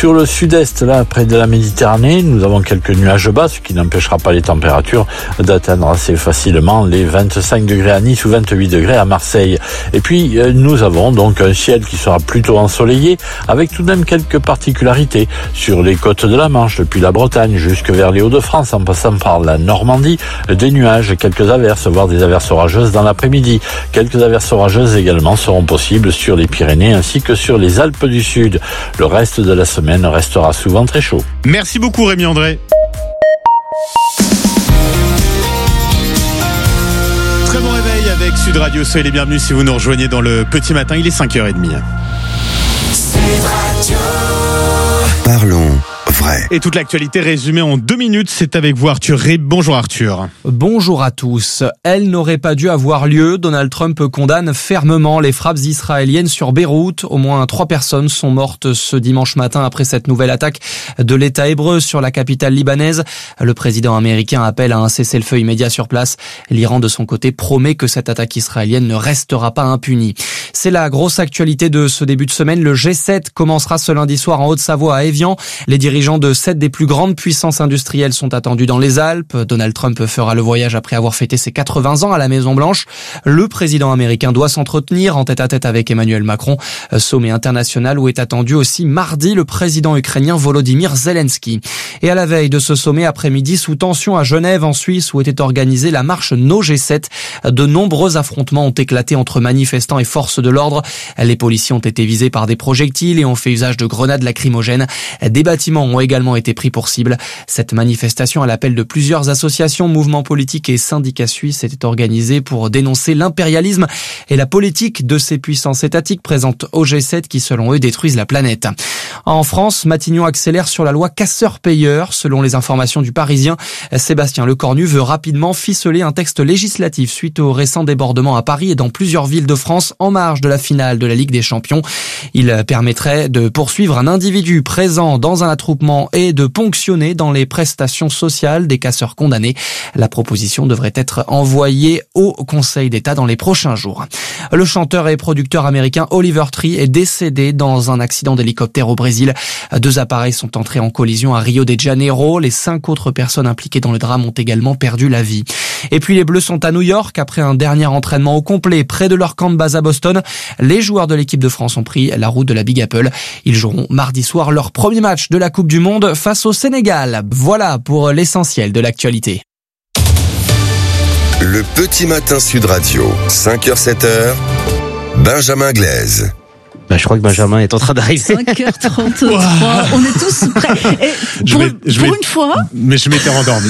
Sur le sud-est, là, près de la Méditerranée, nous avons quelques nuages bas, ce qui n'empêchera pas les températures d'atteindre assez facilement les 25 degrés à Nice ou 28 degrés à Marseille. Et puis, nous avons donc un ciel qui sera plutôt ensoleillé, avec tout de même quelques particularités sur les côtes de la Manche, depuis la Bretagne jusque vers les Hauts-de-France, en passant par la Normandie, des nuages, quelques averses, voire des averses orageuses dans l'après-midi. Quelques averses orageuses également seront possibles sur les Pyrénées ainsi que sur les Alpes du Sud. Le reste de la semaine restera souvent très chaud. Merci beaucoup Rémi André. Très bon réveil avec Sud Radio. Soyez les bienvenus si vous nous rejoignez dans le petit matin. Il est 5h30. Sud Radio. Parlons vrai. Et toute l'actualité résumée en 2 minutes, c'est avec vous Arthur Rib. Bonjour Arthur. Bonjour à tous. Elle n'aurait pas dû avoir lieu. Donald Trump condamne fermement les frappes israéliennes sur Beyrouth. Au moins 3 personnes sont mortes ce dimanche matin après cette nouvelle attaque de l'État hébreu sur la capitale libanaise. Le président américain appelle à un cessez-le-feu immédiat sur place. L'Iran, de son côté, promet que cette attaque israélienne ne restera pas impunie. C'est la grosse actualité de ce début de semaine. Le G7 commencera ce lundi soir en Haute-Savoie à Évian. Les dirigeants de 7 des plus grandes puissances industrielles sont attendus dans les Alpes. Donald Trump fera le voyage après avoir fêté ses 80 ans à la Maison-Blanche. Le président américain doit s'entretenir en tête-à-tête avec Emmanuel Macron. Sommet international où est attendu aussi mardi le président ukrainien Volodymyr Zelensky. Et à la veille de ce sommet après-midi, sous tension à Genève en Suisse où était organisée la marche No G7, de nombreux affrontements ont éclaté entre manifestants et forces de l'ordre. Les policiers ont été visés par des projectiles et ont fait usage de grenades lacrymogènes. Des bâtiments ont également été pris pour cible. Cette manifestation à l'appel de plusieurs associations, mouvements politiques et syndicats suisses était organisée pour dénoncer l'impérialisme et la politique de ces puissances étatiques présentes au G7 qui, selon eux, détruisent la planète. En France, Matignon accélère sur la loi casseur-payeur. Selon les informations du Parisien, Sébastien Lecornu veut rapidement ficeler un texte législatif suite aux récents débordements à Paris et dans plusieurs villes de France en marge de la finale de la Ligue des Champions. Il permettrait de poursuivre un individu présent dans un attroupement et de ponctionner dans les prestations sociales des casseurs condamnés. La proposition devrait être envoyée au Conseil d'État dans les prochains jours. Le chanteur et producteur américain Oliver Tree est décédé dans un accident d'hélicoptère au Brésil. 2 appareils sont entrés en collision à Rio de Janeiro. Les 5 autres personnes impliquées dans le drame ont également perdu la vie. Et puis les Bleus sont à New York après un dernier entraînement au complet près de leur camp de base à Boston. Les joueurs de l'équipe de France ont pris la route de la Big Apple. Ils joueront mardi soir leur premier match de la Coupe du Monde face au Sénégal. Voilà pour l'essentiel de l'actualité. Le petit matin Sud Radio, 5h-7h, Benjamin Glaise. Je crois que Benjamin est en train d'arriver. 5h33, wow. On est tous prêts. Et pour une fois. Mais je m'étais rendormi.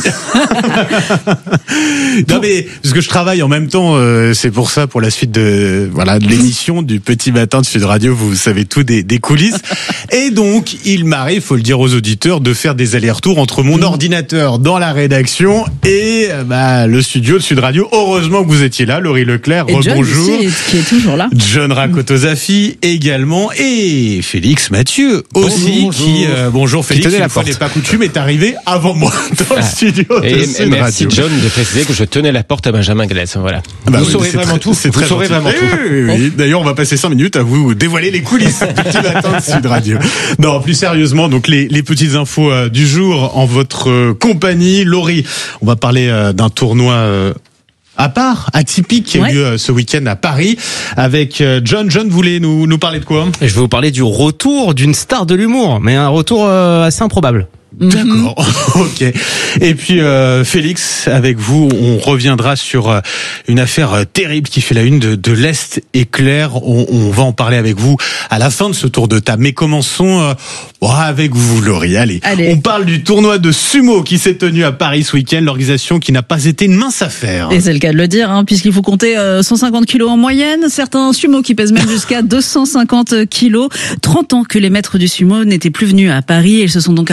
Non mais parce que je travaille en même temps, c'est pour ça, pour la suite de l'émission du petit matin de Sud Radio, vous savez tout des coulisses. Et donc il m'arrive, faut le dire aux auditeurs, de faire des allers-retours entre mon ordinateur dans la rédaction et le studio de Sud Radio. Heureusement que vous étiez là, Laurie Leclerc. Et Rebonjour. John aussi, qui est toujours là. John Rakotozafi également, et Félix Mathieu aussi, bonjour Félix, une fois n'est pas coutume, est arrivé avant moi dans le studio de Sud merci Radio. John de préciser que je tenais la porte à Benjamin Glaise. Voilà. Vous saurez vraiment tout. Vous saurez vraiment tout. Oui. D'ailleurs, on va passer 5 minutes à vous dévoiler les coulisses du petit matin de Sud Radio. Non, plus sérieusement, donc les petites infos du jour en votre compagnie. Laurie, on va parler d'un tournoi atypique qui a eu lieu ce week-end à Paris avec John. John voulait nous parler de quoi ? Je vais vous parler du retour d'une star de l'humour, mais un retour assez improbable. D'accord, ok. Et puis Félix, avec vous, on reviendra sur une affaire terrible qui fait la une de l'Est éclair. On va en parler avec vous à la fin de ce tour de table. Mais commençons avec vous, Laurie. Allez, on parle du tournoi de sumo qui s'est tenu à Paris ce week-end. L'organisation qui n'a pas été une mince affaire. Et c'est le cas de le dire, puisqu'il faut compter 150 kilos en moyenne. Certains sumo qui pèsent même jusqu'à 250 kilos. 30 ans que les maîtres du sumo n'étaient plus venus à Paris. Ils se sont donc affrontés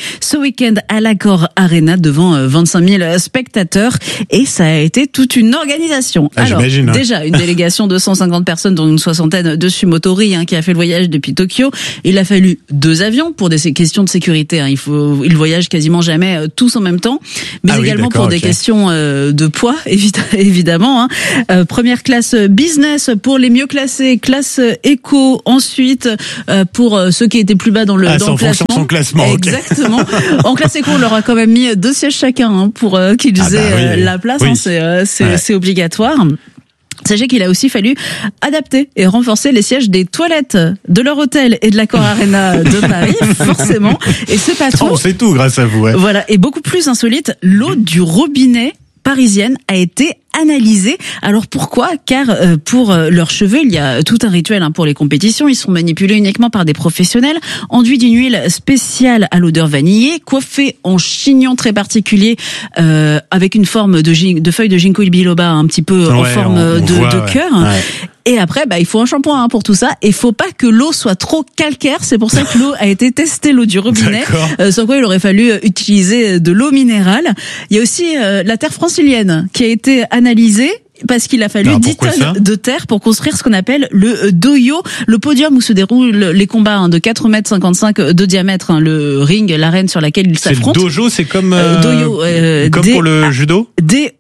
ce week-end à l'Accor Arena devant 25 000 spectateurs et ça a été toute une organisation. Alors, j'imagine, hein. Déjà, une délégation de 150 personnes dont une soixantaine de sumotori qui a fait le voyage depuis Tokyo. Il a fallu 2 avions pour des questions de sécurité. Ils voyagent quasiment jamais tous en même temps, mais également pour des questions de poids, évidemment. Première classe business pour les mieux classés, classe éco. Ensuite, pour ceux qui étaient plus bas dans le classement. Son classement. Exactement. En classe éco, on leur a quand même mis 2 sièges chacun pour qu'ils aient la place. Oui. C'est obligatoire. Sachez qu'il a aussi fallu adapter et renforcer les sièges des toilettes de leur hôtel et de l'Accor Arena de Paris, forcément. Et c'est pas tout. On sait tout grâce à vous. Ouais. Voilà. Et beaucoup plus insolite, l'eau du robinet parisienne a été analysée. Alors pourquoi ? Car pour leurs cheveux, il y a tout un rituel pour les compétitions. Ils sont manipulés uniquement par des professionnels, enduits d'une huile spéciale à l'odeur vanillée, coiffés en chignon très particulier, avec une forme de feuille de ginkgo biloba un petit peu en forme de cœur. Ouais. Et après, il faut un shampoing pour tout ça. Et il faut pas que l'eau soit trop calcaire. C'est pour ça que l'eau a été testée, l'eau du robinet. Sans quoi il aurait fallu utiliser de l'eau minérale. Il y a aussi la terre francilienne qui a été analysée. Parce qu'il a fallu 10 tonnes de terre pour construire ce qu'on appelle le doyo, le podium où se déroulent les combats de 4,55 m de diamètre, le ring, l'arène sur laquelle ils s'affrontent. Le dojo, c'est comme doyo, comme pour le judo.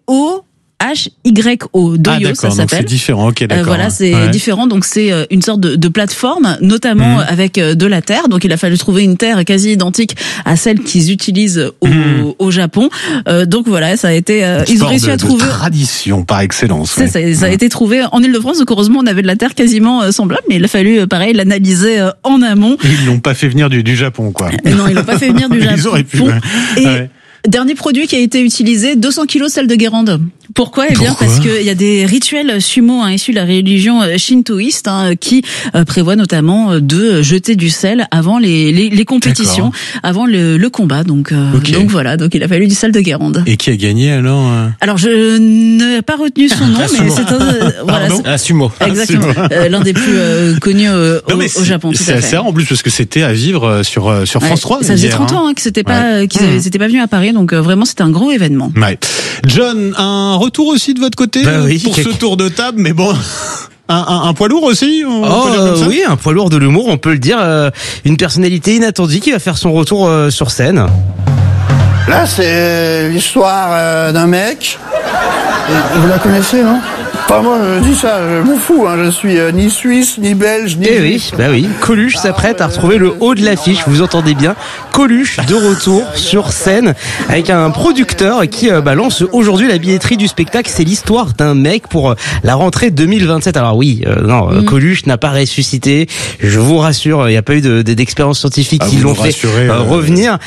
D-O-H-Y-O, doyo, ça s'appelle. C'est différent, ok, d'accord. Voilà, c'est différent. Donc c'est une sorte de plateforme, notamment avec de la terre. Donc il a fallu trouver une terre quasi identique à celle qu'ils utilisent au Japon. Donc voilà, ça a été. Ils ont réussi à trouver. Tradition par excellence. Ça a été trouvé en Île-de-France. Donc heureusement, on avait de la terre quasiment semblable, mais il a fallu, pareil, l'analyser en amont. Ils l'ont pas fait venir du Japon, quoi. Non, ils l'ont pas fait venir du Japon. Ils auraient pu. Dernier produit qui a été utilisé, 200 kilos sel de Guérande. Pourquoi ? Eh bien, parce qu'il y a des rituels sumo issus de la religion shintoïste qui prévoient notamment de jeter du sel avant les compétitions, avant le combat. Donc voilà, donc il a fallu du sel de Guérande. Et qui a gagné alors ? Alors je n'ai pas retenu son nom, mais c'est un sumo. Exactement, l'un des plus connus au Japon. C'est assez rare en plus parce que c'était à vivre sur France 3. Ça faisait 30 ans que c'était pas qu'ils étaient pas venus à Paris, donc vraiment c'était un gros événement. Ouais. John, un retour aussi de votre côté pour ce tour de table, mais bon. Un poids lourd aussi, on peut dire comme ça. Oui, un poids lourd de l'humour, on peut le dire. Une personnalité inattendue qui va faire son retour sur scène. Là, c'est l'histoire d'un mec. Vous la connaissez, non ? Enfin, moi, je dis ça, je m'en fous, je suis ni suisse, ni belge, ni... Oui, Coluche s'apprête à retrouver le haut de l'affiche, vous entendez bien. Coluche de retour sur scène avec un producteur qui lance aujourd'hui la billetterie du spectacle. C'est l'histoire d'un mec pour la rentrée 2027. Alors oui, Coluche n'a pas ressuscité. Je vous rassure, il n'y a pas eu d'expérience scientifique qui l'ont fait revenir.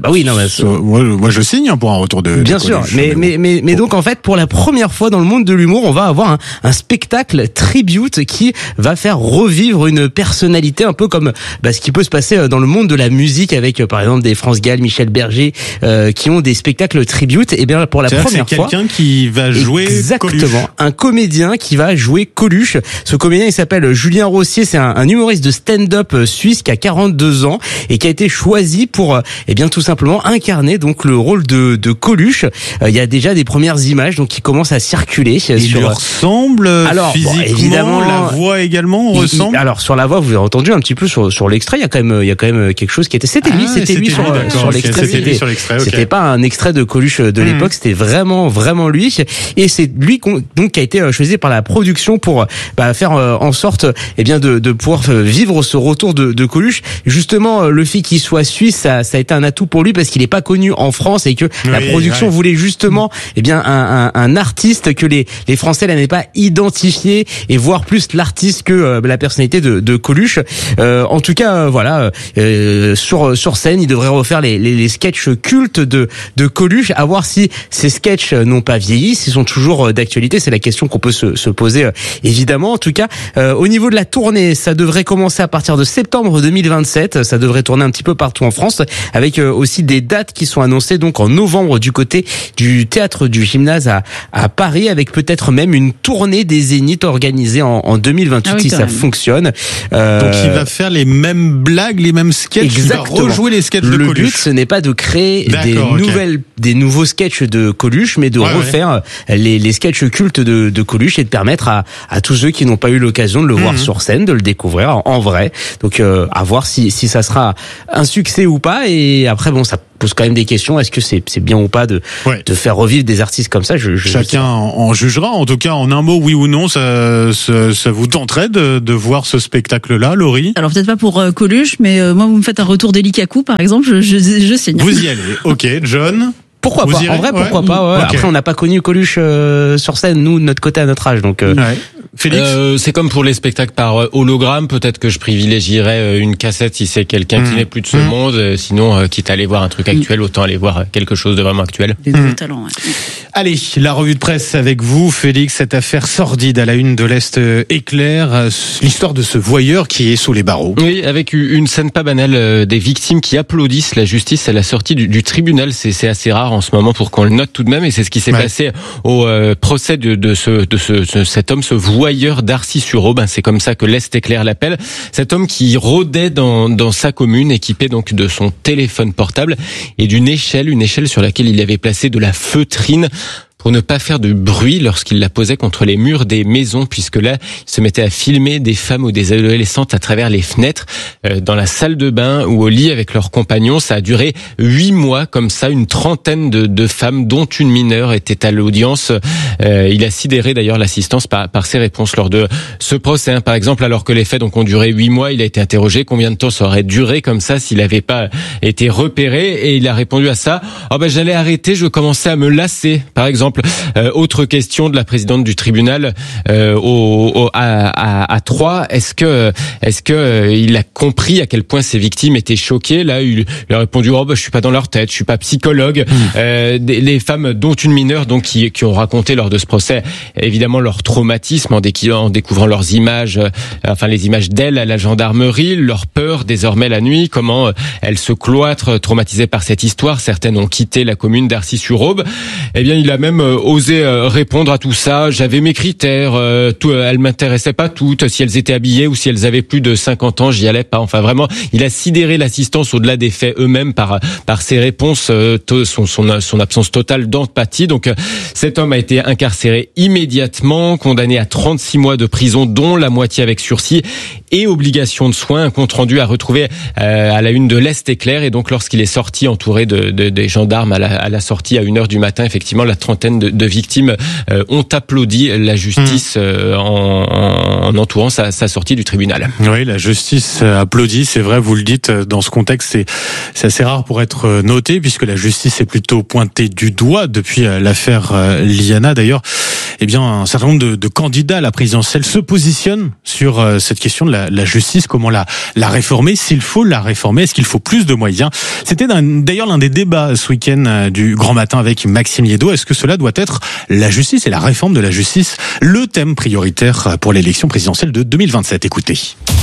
Moi, je signe pour un retour de bien sûr, Coluche, mais donc en fait, pour la première fois dans le monde de l'humour, on va avoir un spectacle tribute qui va faire revivre une personnalité, un peu comme ce qui peut se passer dans le monde de la musique avec par exemple des France Gall, Michel Berger qui ont des spectacles tribute. Et bien pour la première fois, quelqu'un qui va jouer exactement Coluche. Un comédien qui va jouer Coluche. Ce comédien, il s'appelle Julien Rossier, c'est un humoriste de stand-up suisse qui a 42 ans et qui a été choisi pour tout simplement incarner donc le rôle de Coluche. Il y a déjà des premières images donc qui commencent à circuler. Il lui ressemble physiquement, évidemment, la voix également ressemble. Alors sur la voix, vous avez entendu un petit peu sur l'extrait, il y a quand même quelque chose qui était. C'était lui sur l'extrait. C'était pas un extrait de Coluche de l'époque, c'était vraiment lui. Et c'est lui donc qui a été choisi par la production pour faire en sorte de pouvoir vivre ce retour de Coluche. Justement, le fait qu'il soit suisse, ça a été un atout pour lui parce qu'il est pas connu en France et que la production voulait justement un artiste que les Français n'avaient pas identifié et voir plus l'artiste que la personnalité de Coluche. En tout cas, sur scène, il devrait refaire les sketchs cultes de Coluche, à voir si ces sketchs n'ont pas vieilli, s'ils sont toujours d'actualité. C'est la question qu'on peut se poser évidemment. En tout cas, au niveau de la tournée, ça devrait commencer à partir de septembre 2027. Ça devrait tourner un petit peu partout en France, avec aussi des dates qui sont annoncées donc en novembre du côté du théâtre du Gymnase à Paris, avec peut-être même une tournée des Zéniths organisée en 2028 si ça fonctionne. Donc il va faire les mêmes blagues, les mêmes sketchs. Exactement. Il va rejouer les sketchs de Coluche. Le but, ce n'est pas de créer des nouveaux sketchs de Coluche, mais de refaire les sketchs cultes de Coluche et de permettre à tous ceux qui n'ont pas eu l'occasion de le voir sur scène, de le découvrir en vrai. Donc à voir si ça sera un succès ou pas. Et après, bon, ça pose quand même des questions. Est-ce que c'est bien ou pas de faire revivre des artistes comme ça? Chacun en jugera. En tout cas, en un mot, oui ou non, ça vous tenterait de voir ce spectacle-là, Laurie? Alors peut-être pas pour Coluche, mais moi vous me faites un retour d'Eli Kakou par exemple, je signe. Vous y allez. Ok, John. Pourquoi pas? En vrai, pourquoi pas? Ouais. Okay. Après, on n'a pas connu Coluche sur scène, nous, de notre côté, à notre âge. Donc, Félix, c'est comme pour les spectacles par hologramme. Peut-être que je privilégierais une cassette si c'est quelqu'un qui n'est plus de ce monde. Sinon, quitte à aller voir un truc actuel, autant aller voir quelque chose de vraiment actuel. Des nouveaux talents. Allez, la revue de presse avec vous, Félix. Cette affaire sordide à la une de l'Est éclaire l'histoire de ce voyeur qui est sous les barreaux. Oui, avec une scène pas banale, des victimes qui applaudissent la justice à la sortie du tribunal. C'est assez rare en ce moment pour qu'on le note tout de même, et c'est ce qui s'est passé au procès de cet homme, ce voyeur d'Arcis-sur-Aube. C'est comme ça que l'Est éclaire l'appelle. Cet homme qui rôdait dans sa commune, équipé donc de son téléphone portable et d'une échelle, sur laquelle il avait placé de la feutrine pour ne pas faire de bruit lorsqu'il la posait contre les murs des maisons, puisque là, il se mettait à filmer des femmes ou des adolescentes à travers les fenêtres, dans la salle de bain ou au lit avec leurs compagnons. Ça a duré 8 mois comme ça, une trentaine de femmes, dont une mineure, était à l'audience. Il a sidéré d'ailleurs l'assistance par ses réponses lors de ce procès. Par exemple, alors que les faits donc ont duré 8 mois, il a été interrogé combien de temps ça aurait duré comme ça s'il n'avait pas été repéré, et il a répondu à ça: j'allais arrêter, je commençais à me lasser, par exemple. Autre question de la présidente du tribunal à Troyes, est-ce que il a compris à quel point ses victimes étaient choquées? Là, il a répondu: je suis pas dans leur tête, je suis pas psychologue. Les femmes, dont une mineure, donc qui ont raconté lors de ce procès évidemment leur traumatisme en découvrant leurs images, les images d'elles à la gendarmerie, leur peur désormais la nuit, comment elles se cloîtrent traumatisées par cette histoire. Certaines ont quitté la commune d'Arcis-sur-Aube. Eh bien, il a même osé répondre à tout ça: j'avais mes critères, elles m'intéressaient pas toutes, si elles étaient habillées ou si elles avaient plus de 50 ans, j'y allais pas. Enfin vraiment, il a sidéré l'assistance au-delà des faits eux-mêmes par ses réponses, son absence totale d'empathie. Donc cet homme a été incarcéré immédiatement, condamné à 36 mois de prison, dont la moitié avec sursis et obligation de soins. Un compte rendu à retrouver à la une de l'Est éclair. Et donc lorsqu'il est sorti entouré des gendarmes à la sortie à 1h du matin, effectivement la trentaine de victimes ont applaudi la justice en entourant sa sortie du tribunal. Oui, la justice applaudit, c'est vrai, vous le dites, dans ce contexte, c'est assez rare pour être noté, puisque la justice est plutôt pointée du doigt depuis l'affaire Liana. D'ailleurs, un certain nombre de candidats à la présidentielle se positionnent sur cette question de la justice, comment la réformer, s'il faut la réformer, est-ce qu'il faut plus de moyens. C'était d'ailleurs l'un des débats ce week-end du Grand Matin avec Maxime Liédo. Est-ce que cela doit être la justice et la réforme de la justice, le thème prioritaire pour l'élection présidentielle de 2027? Écoutez.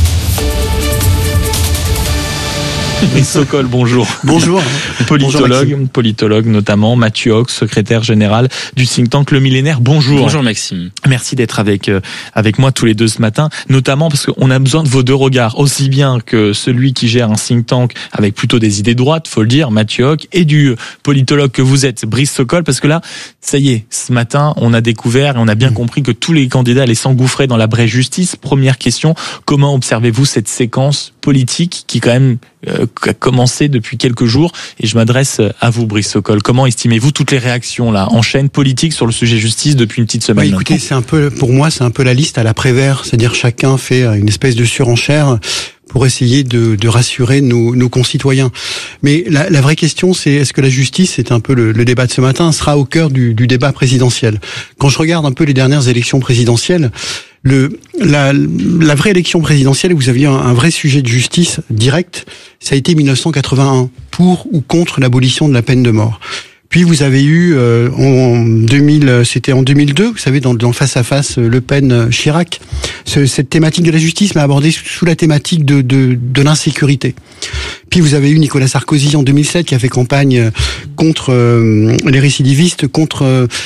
Brice Sokol, bonjour. Bonjour. Politologue notamment, Mathieu Hox, secrétaire général du think tank Le Millénaire. Bonjour. Bonjour Maxime. Merci d'être avec moi tous les deux ce matin, notamment parce qu'on a besoin de vos deux regards, aussi bien que celui qui gère un think tank avec plutôt des idées droites, faut le dire, Mathieu Hox, et du politologue que vous êtes, Brice Sokol, parce que là, ça y est, ce matin, on a découvert et on a bien compris que tous les candidats allaient s'engouffrer dans la vraie justice. Première question, comment observez-vous cette séquence politique qui quand même a commencé depuis quelques jours, et je m'adresse à vous, Brice Sokol. Comment estimez-vous toutes les réactions là en chaîne politique sur le sujet justice depuis une petite semaine? Écoutez, pour moi, c'est un peu la liste à la Prévert, c'est-à-dire chacun fait une espèce de surenchère pour essayer de rassurer nos concitoyens. Mais la vraie question, c'est est-ce que la justice, c'est un peu le débat de ce matin, sera au cœur du débat présidentiel. Quand je regarde un peu les dernières élections présidentielles, la vraie élection présidentielle où vous aviez un vrai sujet de justice direct, ça a été 1981, pour ou contre l'abolition de la peine de mort. Puis vous avez eu c'était en 2002, vous savez, dans Face à Face, Le Pen-Chirac, cette thématique de la justice m'a abordé sous la thématique de l'insécurité. Puis vous avez eu Nicolas Sarkozy en 2007 qui a fait campagne contre les récidivistes, contre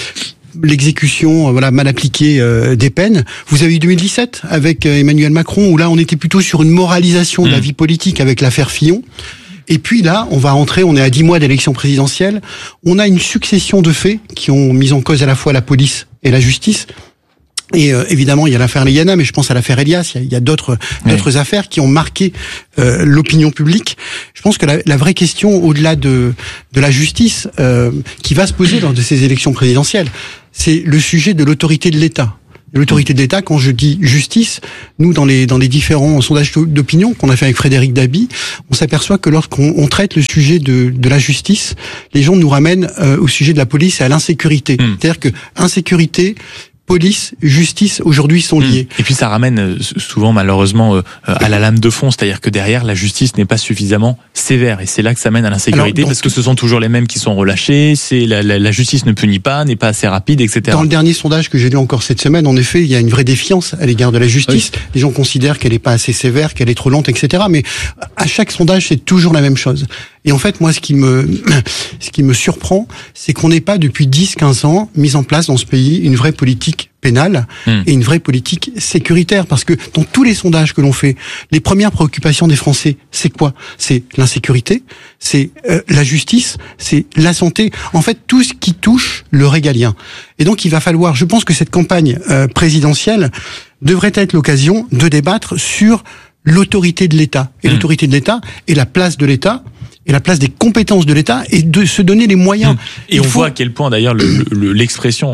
l'exécution mal appliquée des peines. Vous avez eu 2017 avec Emmanuel Macron, où là on était plutôt sur une moralisation de la vie politique avec l'affaire Fillon. Et puis là, on est à 10 mois d'élection présidentielle, on a une succession de faits qui ont mis en cause à la fois la police et la justice. Et évidemment, il y a l'affaire Eliana, mais je pense à l'affaire Elias. Il y a d'autres affaires qui ont marqué l'opinion publique. Je pense que la vraie question, au-delà de la justice, qui va se poser lors de ces élections présidentielles, c'est le sujet de l'autorité de l'État. L'autorité de l'État, quand je dis justice, nous, dans les différents sondages d'opinion qu'on a fait avec Frédéric Dabi, on s'aperçoit que lorsqu'on traite le sujet de la justice, les gens nous ramènent au sujet de la police et à l'insécurité. C'est-à-dire que insécurité, police, justice, aujourd'hui sont liés. Et puis ça ramène souvent malheureusement à la lame de fond, c'est-à-dire que derrière la justice n'est pas suffisamment sévère, et c'est là que ça mène à l'insécurité. Parce que ce sont toujours les mêmes qui sont relâchés, c'est la justice ne punit pas, n'est pas assez rapide, etc. Dans le dernier sondage que j'ai lu encore cette semaine, en effet, il y a une vraie défiance à l'égard de la justice. Oui. Les gens considèrent qu'elle n'est pas assez sévère, qu'elle est trop lente, etc. Mais à chaque sondage, c'est toujours la même chose. Et en fait, moi, ce qui me surprend, c'est qu'on n'ait pas depuis 10-15 ans mis en place dans ce pays une vraie politique pénale et une vraie politique sécuritaire. Parce que dans tous les sondages que l'on fait, les premières préoccupations des Français, c'est quoi ? C'est l'insécurité, c'est la justice, c'est la santé. En fait, tout ce qui touche le régalien. Et donc, il va falloir, je pense que cette campagne présidentielle devrait être l'occasion de débattre sur l'autorité de l'État. Et l'autorité de l'État et la place de l'État et la place des compétences de l'État et de se donner les moyens. Et on voit à quel point d'ailleurs l'expression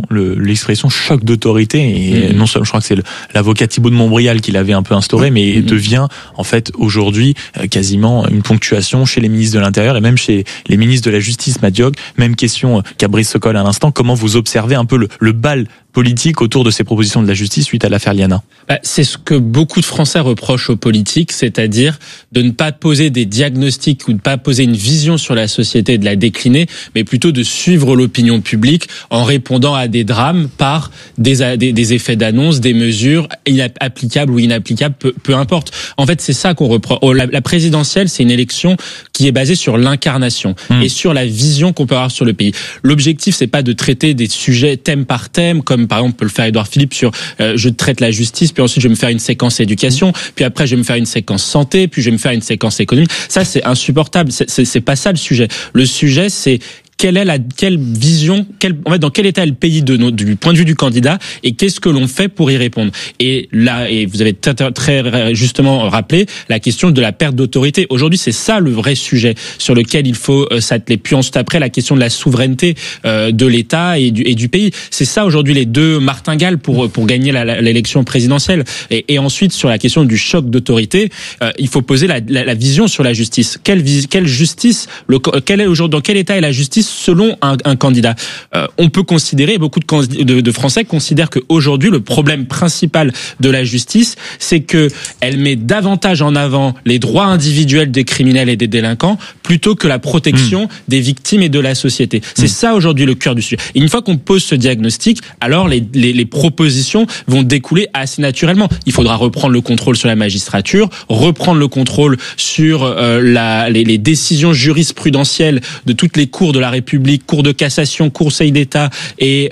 choc d'autorité, et non seulement je crois que c'est l'avocat Thibault de Montbrial qui l'avait un peu instauré, mais devient en fait aujourd'hui quasiment une ponctuation chez les ministres de l'Intérieur et même chez les ministres de la Justice. Mathieu, même question qu'à Brice Sokol à l'instant, comment vous observez un peu le bal politique autour de ces propositions de la justice suite à l'affaire Liana? C'est ce que beaucoup de Français reprochent aux politiques, c'est-à-dire de ne pas poser des diagnostics ou de ne pas poser une vision sur la société et de la décliner, mais plutôt de suivre l'opinion publique en répondant à des drames par des effets d'annonce, des mesures applicables ou inapplicables, peu importe. En fait, c'est ça qu'on reproche. La présidentielle, c'est une élection qui est basée sur l'incarnation et sur la vision qu'on peut avoir sur le pays. L'objectif, c'est pas de traiter des sujets thème par thème, comme par exemple peut le faire Édouard Philippe sur je traite la justice, puis ensuite je vais me faire une séquence éducation, puis après je vais me faire une séquence santé, puis je vais me faire une séquence économie. Ça, c'est insupportable. C'est pas ça le sujet. Le sujet, c'est quelle vision, dans quel état est le pays du point de vue du candidat, et qu'est-ce que l'on fait pour y répondre. Et là, et vous avez très justement rappelé la question de la perte d'autorité. Aujourd'hui, c'est ça le vrai sujet sur lequel il faut s'atteler. Puis ensuite, après, la question de la souveraineté de l'État et du pays. C'est ça aujourd'hui les deux martingales pour gagner l'élection présidentielle. Et ensuite, sur la question du choc d'autorité, il faut poser la vision sur la justice. Quelle justice, dans quel état est la justice selon un candidat? On peut considérer, beaucoup de Français considèrent qu'aujourd'hui, le problème principal de la justice, c'est que elle met davantage en avant les droits individuels des criminels et des délinquants plutôt que la protection des victimes et de la société. C'est ça aujourd'hui le cœur du sujet. Et une fois qu'on pose ce diagnostic, alors les propositions vont découler assez naturellement. Il faudra reprendre le contrôle sur la magistrature, reprendre le contrôle sur les décisions jurisprudentielles de toutes les cours de la République, Cour de cassation, Conseil d'État et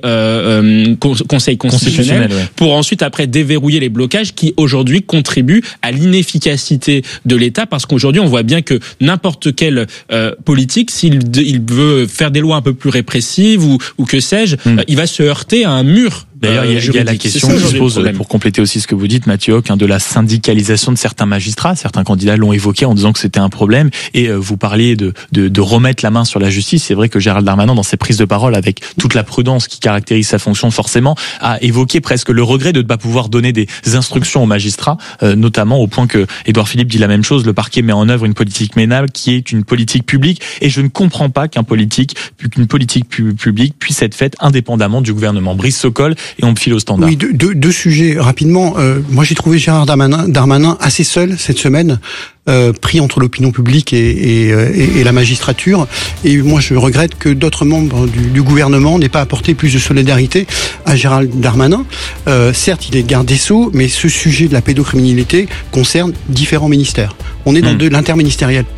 Conseil constitutionnel, pour ensuite après déverrouiller les blocages qui aujourd'hui contribuent à l'inefficacité de l'État, parce qu'aujourd'hui on voit bien que n'importe quel politique, s'il veut faire des lois un peu plus répressives ou que sais-je, il va se heurter à un mur. D'ailleurs, il y a la question qui se pose, pour compléter aussi ce que vous dites, Mathieu Hoc, de la syndicalisation de certains magistrats. Certains candidats l'ont évoqué en disant que c'était un problème. Et vous parliez de remettre la main sur la justice. C'est vrai que Gérald Darmanin, dans ses prises de parole, avec toute la prudence qui caractérise sa fonction forcément, a évoqué presque le regret de ne pas pouvoir donner des instructions aux magistrats, notamment au point que Édouard Philippe dit la même chose. Le parquet met en œuvre une politique pénale qui est une politique publique. Et je ne comprends pas qu'une politique publique puisse être faite indépendamment du gouvernement. Brice Sokol, et on file au standard. Oui, deux sujets rapidement. Moi, j'ai trouvé Gérald Darmanin assez seul cette semaine, pris entre l'opinion publique et la magistrature. Et moi, je regrette que d'autres membres du gouvernement n'aient pas apporté plus de solidarité à Gérald Darmanin. Certes, il est garde des Sceaux, mais ce sujet de la pédocriminalité concerne différents ministères. On est dans de l'interministériel.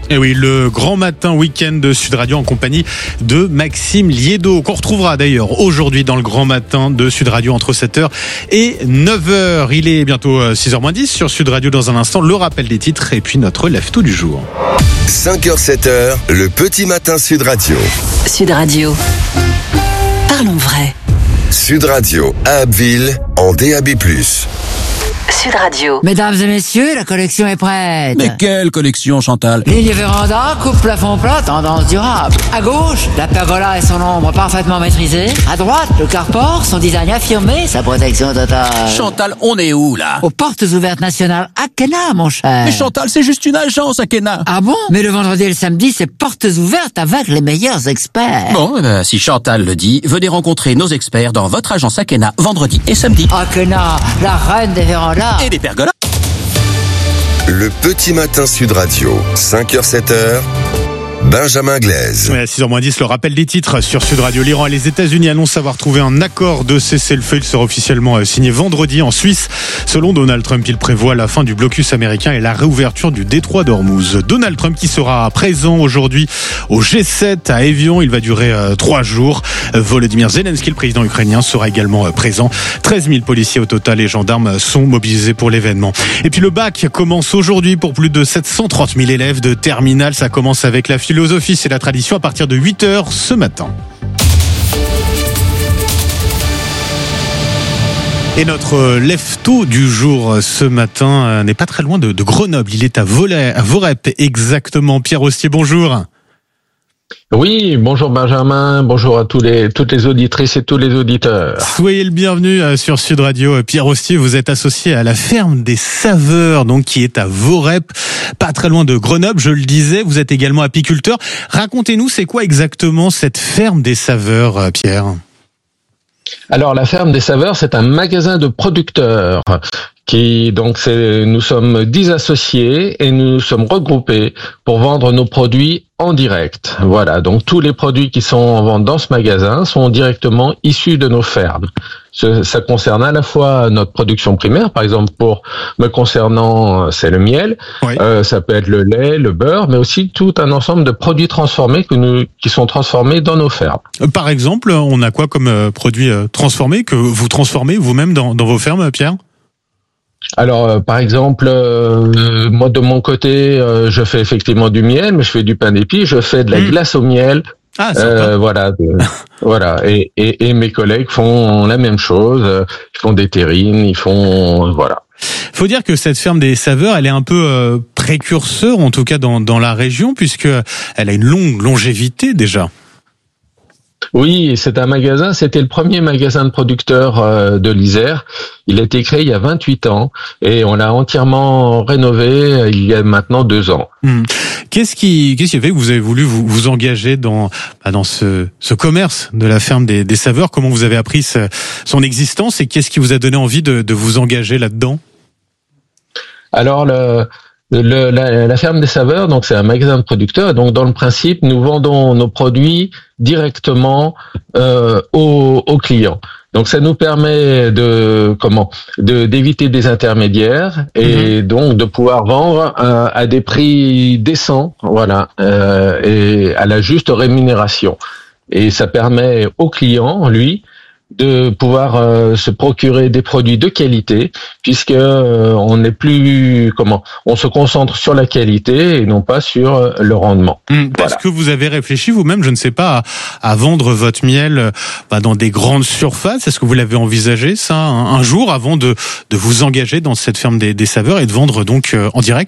Et oui, le grand matin week-end de Sud Radio en compagnie de Maxime Liédo, qu'on retrouvera d'ailleurs aujourd'hui dans le grand matin de Sud Radio entre 7h et 9h. Il est bientôt 6h-10 sur Sud Radio. Dans un instant, le rappel des titres et puis notre lève-tout du jour. 5h, 7h, le petit matin Sud Radio. Sud Radio. Parlons vrai. Sud Radio à Abbeville en DAB+. Sud Radio. Mesdames et messieurs, la collection est prête. Mais quelle collection, Chantal? Ligne véranda, coupe plafond plat, tendance durable. À gauche, la pergola et son ombre parfaitement maîtrisée. À droite, le carport, son design affirmé, sa protection totale. Chantal, on est où, là? Aux portes ouvertes nationales Akena, mon cher. Mais Chantal, c'est juste une agence, Akena. Ah bon? Mais le vendredi et le samedi, c'est portes ouvertes avec les meilleurs experts. Bon, si Chantal le dit, venez rencontrer nos experts dans votre agence Akena, vendredi et samedi. Akena, la reine des vérandas. Et des pergolas. Le petit matin Sud Radio, 5h, 7h, Benjamin Glaise. Ouais, à 6h-10, le rappel des titres sur Sud Radio. L'Iran et les États-Unis annoncent avoir trouvé un accord de cessez-le-feu. Il sera officiellement signé vendredi en Suisse. Selon Donald Trump, il prévoit la fin du blocus américain et la réouverture du détroit d'Ormuz. Donald Trump qui sera présent aujourd'hui au G7 à Évian. Il va durer 3 jours. Volodymyr Zelensky, le président ukrainien, sera également présent. 13 000 policiers au total et gendarmes sont mobilisés pour l'événement. Et puis le bac commence aujourd'hui pour plus de 730 000 élèves de terminale. Ça commence avec la philosophie, c'est la tradition à partir de 8h ce matin. Et notre lève-tôt du jour ce matin n'est pas très loin de Grenoble. Il est à Vorep exactement. Pierre Hostier, bonjour. Oui, bonjour Benjamin, bonjour à toutes les auditrices et tous les auditeurs. Soyez le bienvenu sur Sud Radio. Pierre Hostier, vous êtes associé à la ferme des saveurs, donc qui est à Vorep, pas très loin de Grenoble, je le disais. Vous êtes également apiculteur. Racontez-nous, c'est quoi exactement cette ferme des saveurs, Pierre ? Alors la ferme des saveurs, c'est un magasin de producteurs nous sommes 10 associés et nous sommes regroupés pour vendre nos produits en direct. Voilà, donc tous les produits qui sont en vente dans ce magasin sont directement issus de nos fermes. Ça concerne à la fois notre production primaire, par exemple me concernant, c'est le miel, oui. Ça peut être le lait, le beurre, mais aussi tout un ensemble de produits transformés qui sont transformés dans nos fermes. Par exemple, on a quoi comme produits transformés que vous transformez vous-même dans vos fermes, Pierre ? Alors, par exemple, moi de mon côté, je fais effectivement du miel, mais je fais du pain d'épices, je fais de la glace au miel. Ah, voilà, et mes collègues font la même chose. Ils font des terrines, voilà. Faut dire que cette ferme des saveurs, elle est un peu précurseur, en tout cas dans la région, puisque elle a une longue longévité déjà. Oui, c'était le premier magasin de producteurs de l'Isère. Il a été créé il y a 28 ans et on l'a entièrement rénové il y a maintenant 2 ans. Qu'est-ce qui a fait que vous avez voulu vous engager dans ce commerce de la ferme des saveurs ? Comment vous avez appris son existence et qu'est-ce qui vous a donné envie de vous engager là-dedans ? Alors la ferme des saveurs, donc c'est un magasin de producteurs. Donc dans le principe, nous vendons nos produits directement aux clients. Donc ça nous permet d'éviter des intermédiaires et donc de pouvoir vendre à des prix décents, voilà, et à la juste rémunération. Et ça permet au client, lui, de pouvoir se procurer des produits de qualité, puisque on n'est plus on se concentre sur la qualité et non pas sur le rendement. Parce que vous avez réfléchi vous-même, je ne sais pas, à vendre votre miel dans des grandes surfaces. Est-ce que vous l'avez envisagé ça un jour avant de vous engager dans cette ferme des saveurs et de vendre donc en direct ?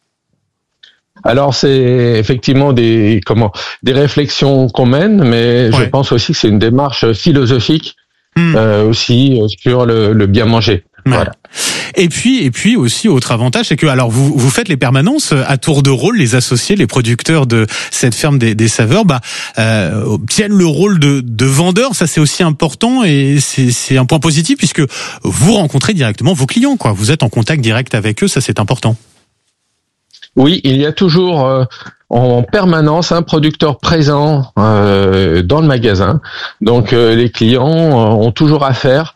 Alors c'est effectivement des réflexions qu'on mène, mais je pense aussi que c'est une démarche philosophique aussi sur le bien manger. Ouais. Voilà. Et puis aussi autre avantage, c'est que alors vous faites les permanences à tour de rôle, les associés, les producteurs de cette ferme des saveurs tiennent le rôle de vendeurs. Ça c'est aussi important et c'est un point positif puisque vous rencontrez directement vos clients, quoi. Vous êtes en contact direct avec eux, ça c'est important. Oui, il y a toujours en permanence un producteur présent dans le magasin. Donc les clients ont toujours affaire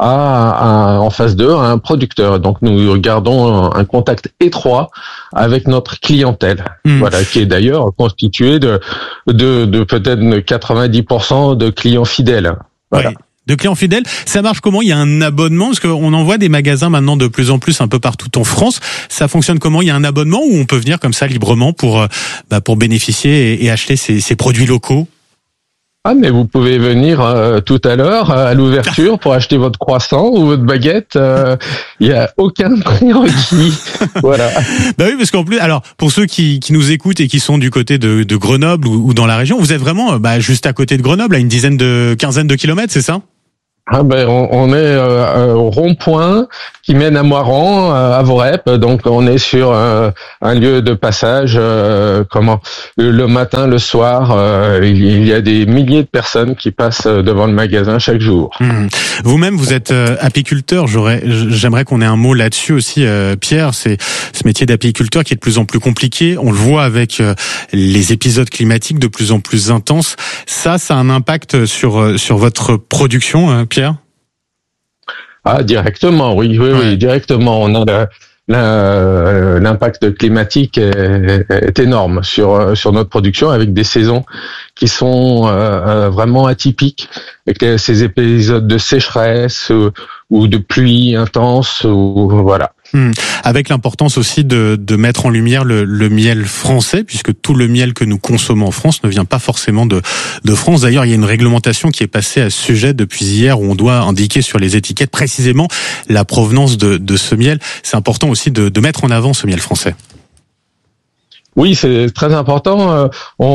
en phase 2 à un producteur. Donc nous gardons un contact étroit avec notre clientèle, voilà, qui est d'ailleurs constituée de peut-être 90% de clients fidèles. Voilà. Oui. De clients fidèles, ça marche comment? Il y a un abonnement, parce qu'on en voit des magasins maintenant de plus en plus un peu partout en France. Ça fonctionne comment? Il y a un abonnement où on peut venir comme ça librement pour bénéficier et acheter ces produits locaux? Ah, mais vous pouvez venir tout à l'heure à l'ouverture pour acheter votre croissant ou votre baguette. Il y a aucun prérequis. Voilà. Bah oui, parce qu'en plus, alors pour ceux qui nous écoutent et qui sont du côté de Grenoble ou dans la région, vous êtes vraiment juste à côté de Grenoble, à une quinzaine de kilomètres, c'est ça? Ah ben on est au rond-point qui mène à Moiran, à Vorep, donc on est sur un lieu de passage. Le matin, le soir, il y a des milliers de personnes qui passent devant le magasin chaque jour. Vous-même, vous êtes apiculteur. J'aimerais qu'on ait un mot là-dessus aussi, Pierre. C'est ce métier d'apiculteur qui est de plus en plus compliqué. On le voit avec les épisodes climatiques de plus en plus intenses. Ça a un impact sur votre production, Pierre? Ah, directement, oui, directement. On a l'impact climatique est énorme sur notre production, avec des saisons qui sont vraiment atypiques, avec ces épisodes de sécheresse ou de pluie intense, voilà. Avec l'importance aussi de mettre en lumière le miel français, puisque tout le miel que nous consommons en France ne vient pas forcément de France. D'ailleurs, il y a une réglementation qui est passée à ce sujet depuis hier, où on doit indiquer sur les étiquettes précisément la provenance de ce miel. C'est important aussi de mettre en avant ce miel français. Oui, c'est très important.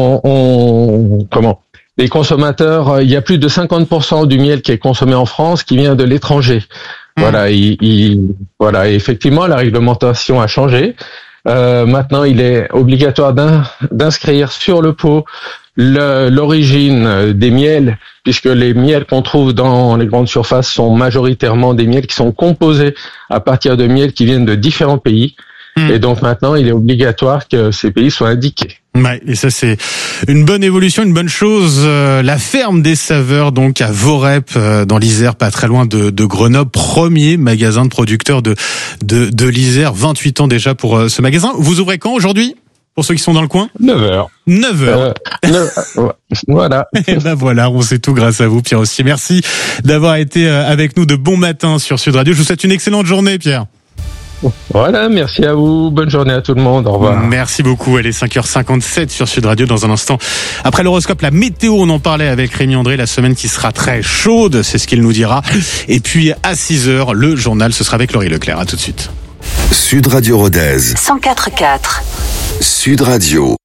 Les consommateurs, il y a plus de 50% du miel qui est consommé en France qui vient de l'étranger. Voilà, voilà. Et effectivement, la réglementation a changé. Maintenant, il est obligatoire d'inscrire sur le pot l'origine des miels, puisque les miels qu'on trouve dans les grandes surfaces sont majoritairement des miels qui sont composés à partir de miels qui viennent de différents pays. Et donc maintenant, il est obligatoire que ces pays soient indiqués. Ouais, et ça c'est une bonne évolution, une bonne chose. La ferme des saveurs, donc à Vorep, dans l'Isère, pas très loin de Grenoble, premier magasin de producteurs de l'Isère, 28 ans déjà pour ce magasin. Vous ouvrez quand aujourd'hui, pour ceux qui sont dans le coin? 9h. 9h. Voilà. Et ben voilà, on sait tout grâce à vous, Pierre aussi. Merci d'avoir été avec nous de bon matin sur Sud Radio. Je vous souhaite une excellente journée, Pierre. Voilà, merci à vous. Bonne journée à tout le monde. Au revoir. Merci beaucoup. Elle est 5h57 sur Sud Radio. Dans un instant, après l'horoscope, la météo, on en parlait avec Rémi André, la semaine qui sera très chaude, c'est ce qu'il nous dira. Et puis à 6h, le journal, ce sera avec Laurie Leclerc. À tout de suite. Sud Radio Rodez. 104.4. Sud Radio.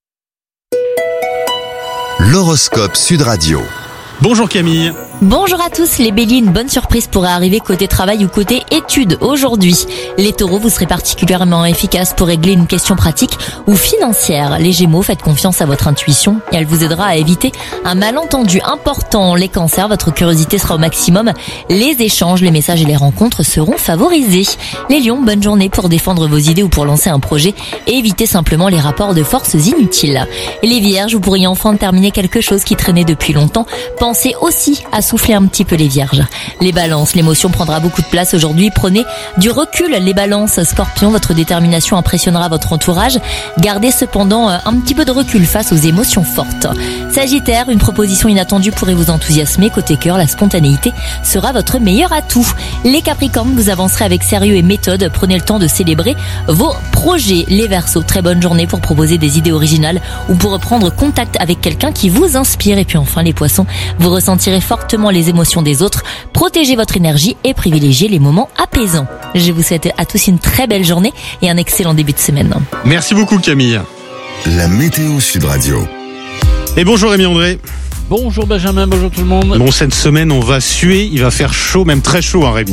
L'horoscope Sud Radio. Bonjour Camille. Bonjour à tous, les béliers, une bonne surprise pourrait arriver côté travail ou côté études aujourd'hui. Les taureaux, vous serez particulièrement efficaces pour régler une question pratique ou financière. Les gémeaux, faites confiance à votre intuition et elle vous aidera à éviter un malentendu important. Les cancers, votre curiosité sera au maximum. Les échanges, les messages et les rencontres seront favorisés. Les lions, bonne journée pour défendre vos idées ou pour lancer un projet et évitez simplement les rapports de forces inutiles. Et les vierges, vous pourriez enfin terminer quelque chose qui traînait depuis longtemps. Pensez aussi à souffler un petit peu les vierges. Les balances, l'émotion prendra beaucoup de place aujourd'hui. Prenez du recul, les balances. Scorpion, votre détermination impressionnera votre entourage. Gardez cependant un petit peu de recul face aux émotions fortes. Sagittaire, une proposition inattendue pourrait vous enthousiasmer. Côté cœur, la spontanéité sera votre meilleur atout. Les Capricornes, vous avancerez avec sérieux et méthode. Prenez le temps de célébrer vos projets. Les Verseaux, très bonne journée pour proposer des idées originales ou pour reprendre contact avec quelqu'un qui vous inspire. Et puis enfin les Poissons, vous ressentirez fortement les émotions des autres, protégez votre énergie et privilégiez les moments apaisants. Je vous souhaite à tous une très belle journée et un excellent début de semaine. Merci beaucoup Camille. La météo Sud Radio. Et bonjour Rémi André. Bonjour Benjamin, bonjour tout le monde. Bon, cette semaine on va suer, il va faire chaud, même très chaud Rémi.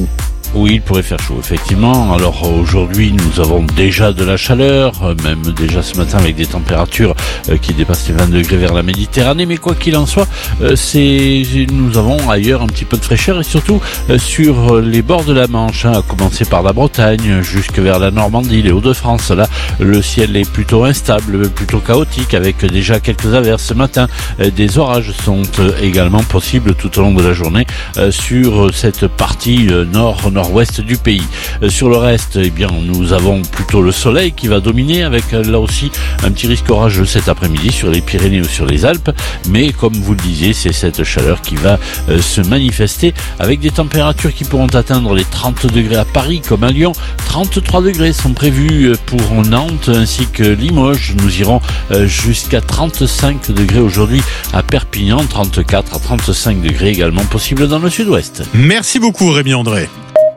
Oui, il pourrait faire chaud, effectivement. Alors aujourd'hui, nous avons déjà de la chaleur, même déjà ce matin avec des températures qui dépassent les 20 degrés vers la Méditerranée. Mais quoi qu'il en soit, nous avons ailleurs un petit peu de fraîcheur et surtout sur les bords de la Manche, à commencer par la Bretagne jusque vers la Normandie, les Hauts-de-France. Là, le ciel est plutôt instable, plutôt chaotique, avec déjà quelques averses ce matin. Des orages sont également possibles tout au long de la journée sur cette partie nord-nord-ouest du pays. Sur le reste, eh bien, nous avons plutôt le soleil qui va dominer avec là aussi un petit risque orageux cet après-midi sur les Pyrénées ou sur les Alpes. Mais comme vous le disiez, c'est cette chaleur qui va se manifester avec des températures qui pourront atteindre les 30 degrés à Paris comme à Lyon. 33 degrés sont prévus pour Nantes ainsi que Limoges. Nous irons jusqu'à 35 degrés aujourd'hui à Perpignan, 34 à 35 degrés également possible dans le sud-ouest. Merci beaucoup Rémi André.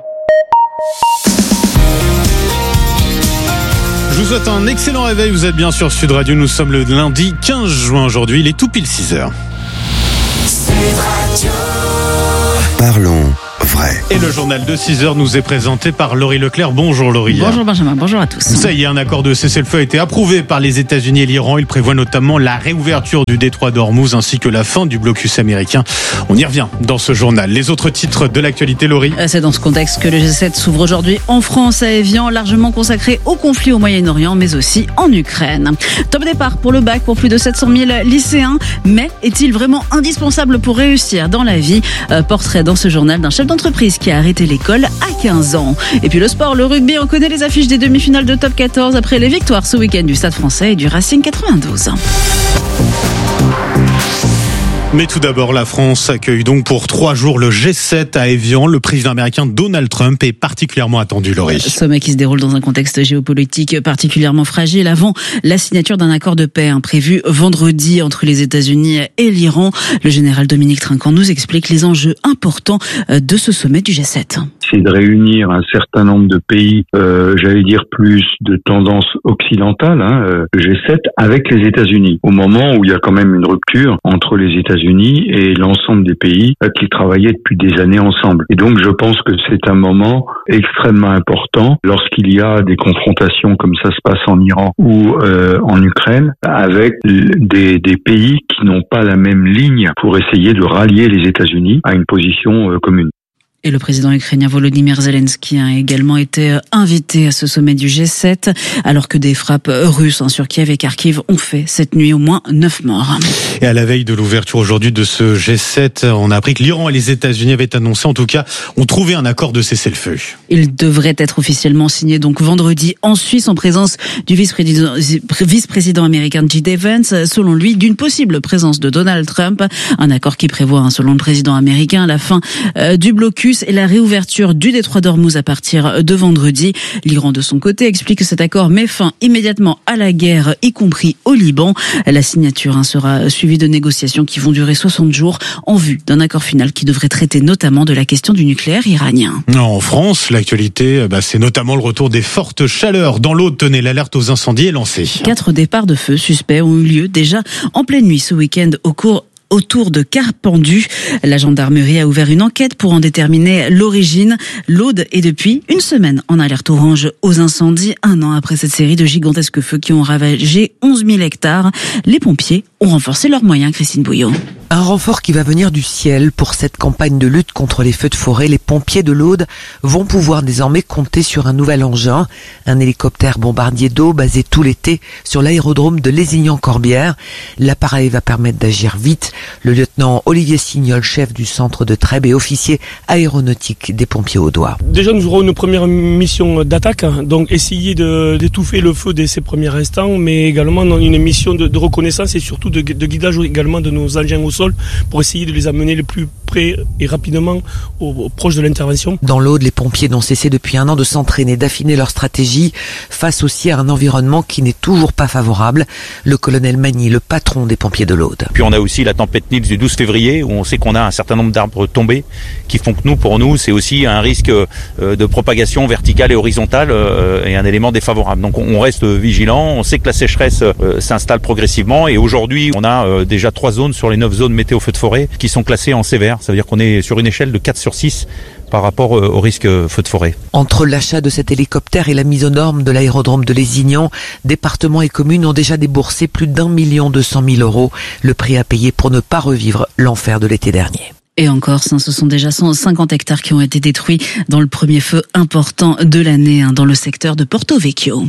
Je vous souhaite un excellent réveil, vous êtes bien sur Sud Radio, nous sommes le lundi 15 juin aujourd'hui, il est tout pile 6h. Sud Radio. Parlons vrai. Et le journal de 6h nous est présenté par Laurie Leclerc. Bonjour Laurie. Bonjour Benjamin, bonjour à tous. Ça y est, un accord de cessez-le-feu a été approuvé par les États-Unis et l'Iran. Il prévoit notamment la réouverture du détroit d'Ormuz ainsi que la fin du blocus américain. On y revient dans ce journal. Les autres titres de l'actualité, Laurie. C'est dans ce contexte que le G7 s'ouvre aujourd'hui en France, à Évian, largement consacré au conflit au Moyen-Orient, mais aussi en Ukraine. Top départ pour le bac pour plus de 700 000 lycéens. Mais est-il vraiment indispensable pour réussir dans la vie ? Portrait dans ce journal d'un chef d'entreprise qui a arrêté l'école à 15 ans. Et puis le sport, le rugby, on connaît les affiches des demi-finales de Top 14 après les victoires ce week-end du Stade français et du Racing 92. Mais tout d'abord, la France accueille donc pour 3 jours le G7 à Évian. Le président américain Donald Trump est particulièrement attendu, Laurie. Sommet qui se déroule dans un contexte géopolitique particulièrement fragile avant la signature d'un accord de paix prévu vendredi entre les États-Unis et l'Iran. Le général Dominique Trinquant nous explique les enjeux importants de ce sommet du G7. C'est de réunir un certain nombre de pays, j'allais dire plus de tendance occidentale, le G7 avec les États-Unis, au moment où il y a quand même une rupture entre les États-Unis et l'ensemble des pays qui travaillaient depuis des années ensemble. Et donc je pense que c'est un moment extrêmement important lorsqu'il y a des confrontations comme ça se passe en Iran ou en Ukraine, avec des pays qui n'ont pas la même ligne pour essayer de rallier les États-Unis à une position commune. Et le président ukrainien Volodymyr Zelensky a également été invité à ce sommet du G7, alors que des frappes russes sur Kiev et Kharkiv ont fait cette nuit au moins 9 morts. Et à la veille de l'ouverture aujourd'hui de ce G7, on a appris que l'Iran et les États-Unis avaient annoncé, en tout cas, ont trouvé un accord de cessez-le-feu. Il devrait être officiellement signé donc vendredi en Suisse en présence du vice-président américain J.D. Vance, selon lui, d'une possible présence de Donald Trump. Un accord qui prévoit, selon le président américain, la fin du blocus et la réouverture du détroit d'Ormuz à partir de vendredi. L'Iran, de son côté, explique que cet accord met fin immédiatement à la guerre, y compris au Liban. La signature sera suivie de négociations qui vont durer 60 jours en vue d'un accord final qui devrait traiter notamment de la question du nucléaire iranien. En France, l'actualité, c'est notamment le retour des fortes chaleurs. Dans l'Aude, tenez, l'alerte aux incendies est lancée. 4 départs de feu suspects ont eu lieu déjà en pleine nuit ce week-end autour de Carpendu. La gendarmerie a ouvert une enquête pour en déterminer l'origine. L'Aude est depuis une semaine en alerte orange aux incendies, 1 an après cette série de gigantesques feux qui ont ravagé 11 000 hectares. Les pompiers ont renforcé leurs moyens, Christine Bouillot. Un renfort qui va venir du ciel pour cette campagne de lutte contre les feux de forêt. Les pompiers de l'Aude vont pouvoir désormais compter sur un nouvel engin, un hélicoptère bombardier d'eau basé tout l'été sur l'aérodrome de Lézignan-Corbière. L'appareil va permettre d'agir vite. Le lieutenant Olivier Signol, chef du centre de Trèbes et officier aéronautique des pompiers audois. Déjà, nous aurons une première mission d'attaque, donc essayer d'étouffer le feu dès ces premiers instants, mais également une mission de reconnaissance et surtout de guidage également de nos engins au sol pour essayer de les amener le plus près et rapidement proche de l'intervention. Dans l'Aude, les pompiers n'ont cessé depuis 1 an de s'entraîner, d'affiner leur stratégie face aussi à un environnement qui n'est toujours pas favorable. Le colonel Magny, le patron des pompiers de l'Aude. Puis on a aussi la tempête Nils du 12 février où on sait qu'on a un certain nombre d'arbres tombés qui font que pour nous, c'est aussi un risque de propagation verticale et horizontale et un élément défavorable. Donc on reste vigilant, on sait que la sécheresse s'installe progressivement et aujourd'hui on a déjà 3 zones sur les 9 zones météo feux de forêt qui sont classées en sévère. Ça veut dire qu'on est sur une échelle de 4 sur 6 par rapport au risque feu de forêt. Entre l'achat de cet hélicoptère et la mise aux normes de l'aérodrome de Lézignan, départements et communes ont déjà déboursé plus d'1 200 000 €. Le prix à payer pour ne pas revivre l'enfer de l'été dernier. Et en Corse, ce sont déjà 150 hectares qui ont été détruits dans le premier feu important de l'année dans le secteur de Porto Vecchio.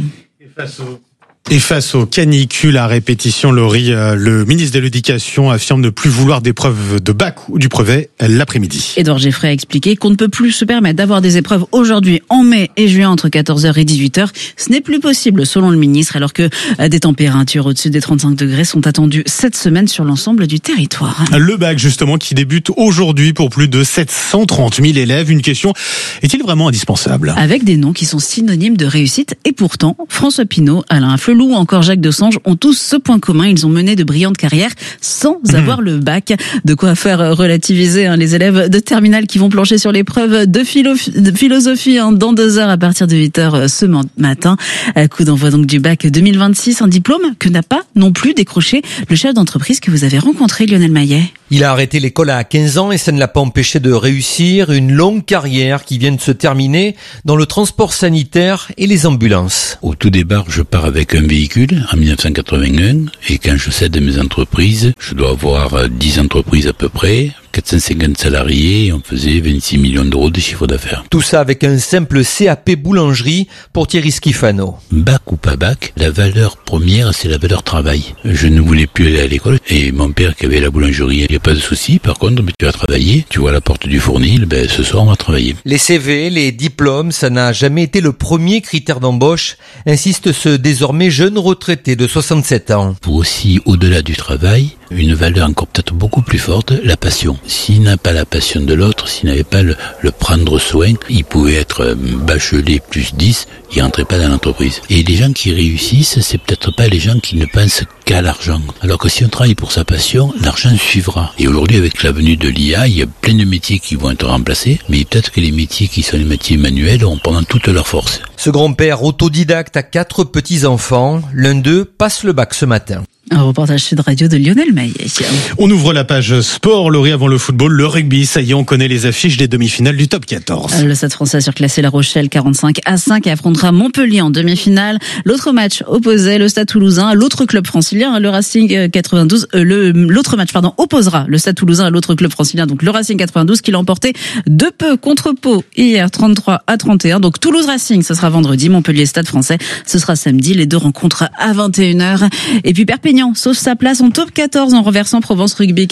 Et face aux canicules à répétition, Laurie, le ministre de l'Éducation affirme ne plus vouloir d'épreuves de bac ou du brevet l'après-midi. Édouard Geffray a expliqué qu'on ne peut plus se permettre d'avoir des épreuves aujourd'hui en mai et juin entre 14h et 18h. Ce n'est plus possible selon le ministre, alors que des températures au-dessus des 35 degrés sont attendues cette semaine sur l'ensemble du territoire. Le bac justement qui débute aujourd'hui pour plus de 730 000 élèves. Une question, est-il vraiment indispensable ? Avec des noms qui sont synonymes de réussite et pourtant, François Pinault, Alain Flelou ou encore Jacques Desange ont tous ce point commun. Ils ont mené de brillantes carrières sans avoir le bac. De quoi faire relativiser les élèves de terminale qui vont plancher sur l'épreuve de philosophie dans 2 heures à partir de 8h ce matin. Coup d'envoi donc du bac 2026, un diplôme que n'a pas non plus décroché le chef d'entreprise que vous avez rencontré, Lionel Maillet. Il a arrêté l'école à 15 ans et ça ne l'a pas empêché de réussir une longue carrière qui vient de se terminer dans le transport sanitaire et les ambulances. Au tout départ, je pars avec un véhicule en 1981 et quand je cède mes entreprises, je dois avoir 10 entreprises à peu près, 450 salariés et on faisait 26 millions d'euros de chiffre d'affaires. Tout ça avec un simple CAP boulangerie pour Thierry Schifano. Bac ou pas bac, la valeur première c'est la valeur travail. Je ne voulais plus aller à l'école et mon père qui avait la boulangerie, il n'y a pas de souci, par contre tu vas travailler, tu vois la porte du fournil, ce soir on va travailler. Les CV, les diplômes, ça n'a jamais été le premier critère d'embauche, insiste ce désormais jeune retraité de 67 ans. Pour aussi, au-delà du travail, une valeur encore peut-être beaucoup plus forte, la passion. S'il n'a pas la passion de l'autre, s'il n'avait pas le prendre soin, il pouvait être bachelier plus 10, il rentrait pas dans l'entreprise. Et les gens qui réussissent, c'est peut-être pas les gens qui ne pensent qu'à l'argent. Alors que si on travaille pour sa passion, l'argent suivra. Et aujourd'hui, avec la venue de l'IA, il y a plein de métiers qui vont être remplacés, mais peut-être que les métiers qui sont les métiers manuels auront pendant toute leur force. Ce grand-père autodidacte a 4 petits-enfants, l'un d'eux passe le bac ce matin. Un reportage Sud Radio de Lionel Maillet. On ouvre la page sport, Laurie, avant le football, le rugby. Ça y est, on connaît les affiches des demi-finales du top 14. Le Stade Français a surclassé La Rochelle 45-5 et affrontera Montpellier en demi-finale. L'autre match opposait le Stade Toulousain à l'autre club francilien, le Racing 92. L'autre match, opposera le Stade Toulousain à l'autre club francilien, donc le Racing 92, qui l'a emporté de peu contre Pau hier 33-31. Donc Toulouse Racing, ce sera vendredi. Montpellier Stade Français, ce sera samedi. Les deux rencontres à 21h. Et puis Perpignan sauve sa place en top 14 en renversant Provence Rugby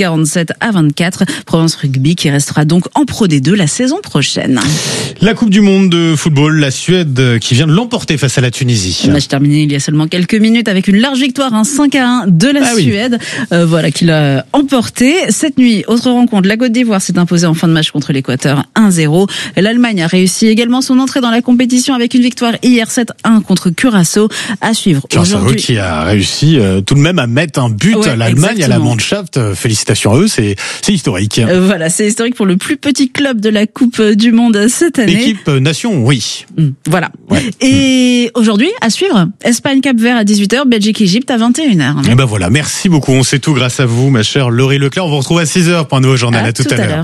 47-24. Provence Rugby qui restera donc en Pro D2 la saison prochaine. La Coupe du Monde de football, la Suède qui vient de l'emporter face à la Tunisie. Le match terminé il y a seulement quelques minutes avec une large victoire, 5-1 de la Suède. Qui l'a emporté. Cette nuit, autre rencontre, la Côte d'Ivoire s'est imposée en fin de match contre l'Équateur 1-0. L'Allemagne a réussi également son entrée dans la compétition avec une victoire hier 7-1 contre Curaçao. À suivre aujourd'hui. Qui a réussi tout de même à mettre un but à l'Allemagne, exactement, à la Mannschaft. Félicitations à eux, c'est historique. C'est historique pour le plus petit club de la Coupe du Monde cette année. Équipe nation, oui. Voilà. Ouais. Et aujourd'hui, à suivre, Espagne Cap-Vert à 18h, Belgique-Égypte à 21h. Et voilà, merci beaucoup. On sait tout grâce à vous, ma chère Laurie Leclerc. On vous retrouve à 6h pour un nouveau journal. À tout à l'heure.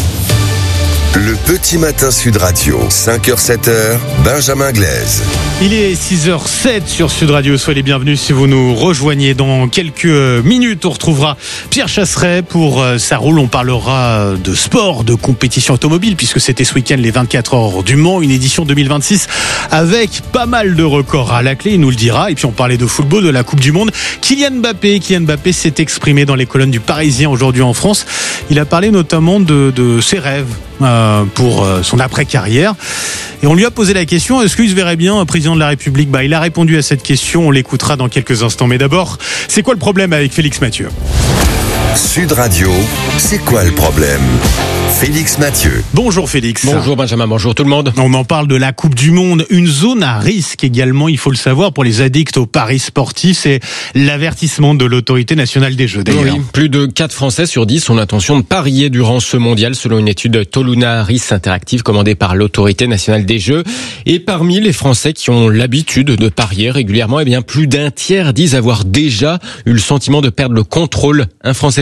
Le petit matin Sud Radio, 5h-7h, Benjamin Glaise. Il est 6h07 sur Sud Radio, soyez les bienvenus si vous nous rejoignez. Dans quelques minutes, on retrouvera Pierre Chasseret pour sa roule. On parlera de sport, de compétition automobile, puisque c'était ce week-end les 24 heures du Mans, une édition 2026 avec pas mal de records à la clé, il nous le dira. Et puis on parlait de football, de la Coupe du Monde. Kylian Mbappé s'est exprimé dans les colonnes du Parisien aujourd'hui en France. Il a parlé notamment de ses rêves pour son après-carrière. Et on lui a posé la question, est-ce qu'il se verrait bien président de la République ? Il a répondu à cette question, on l'écoutera dans quelques instants. Mais d'abord, c'est quoi le problème avec Félix Mathieu ? Sud Radio, c'est quoi le problème ? Félix Mathieu. Bonjour Félix. Bonjour Benjamin, bonjour tout le monde. On en parle de la Coupe du Monde, une zone à risque également, il faut le savoir, pour les addicts aux paris sportifs, c'est l'avertissement de l'autorité nationale des jeux d'ailleurs. Oui, plus de 4 Français sur 10 ont l'intention de parier durant ce mondial, selon une étude Toluna Harris Interactive commandée par l'autorité nationale des jeux. Et parmi les Français qui ont l'habitude de parier régulièrement, plus d'un tiers disent avoir déjà eu le sentiment de perdre le contrôle. Un Français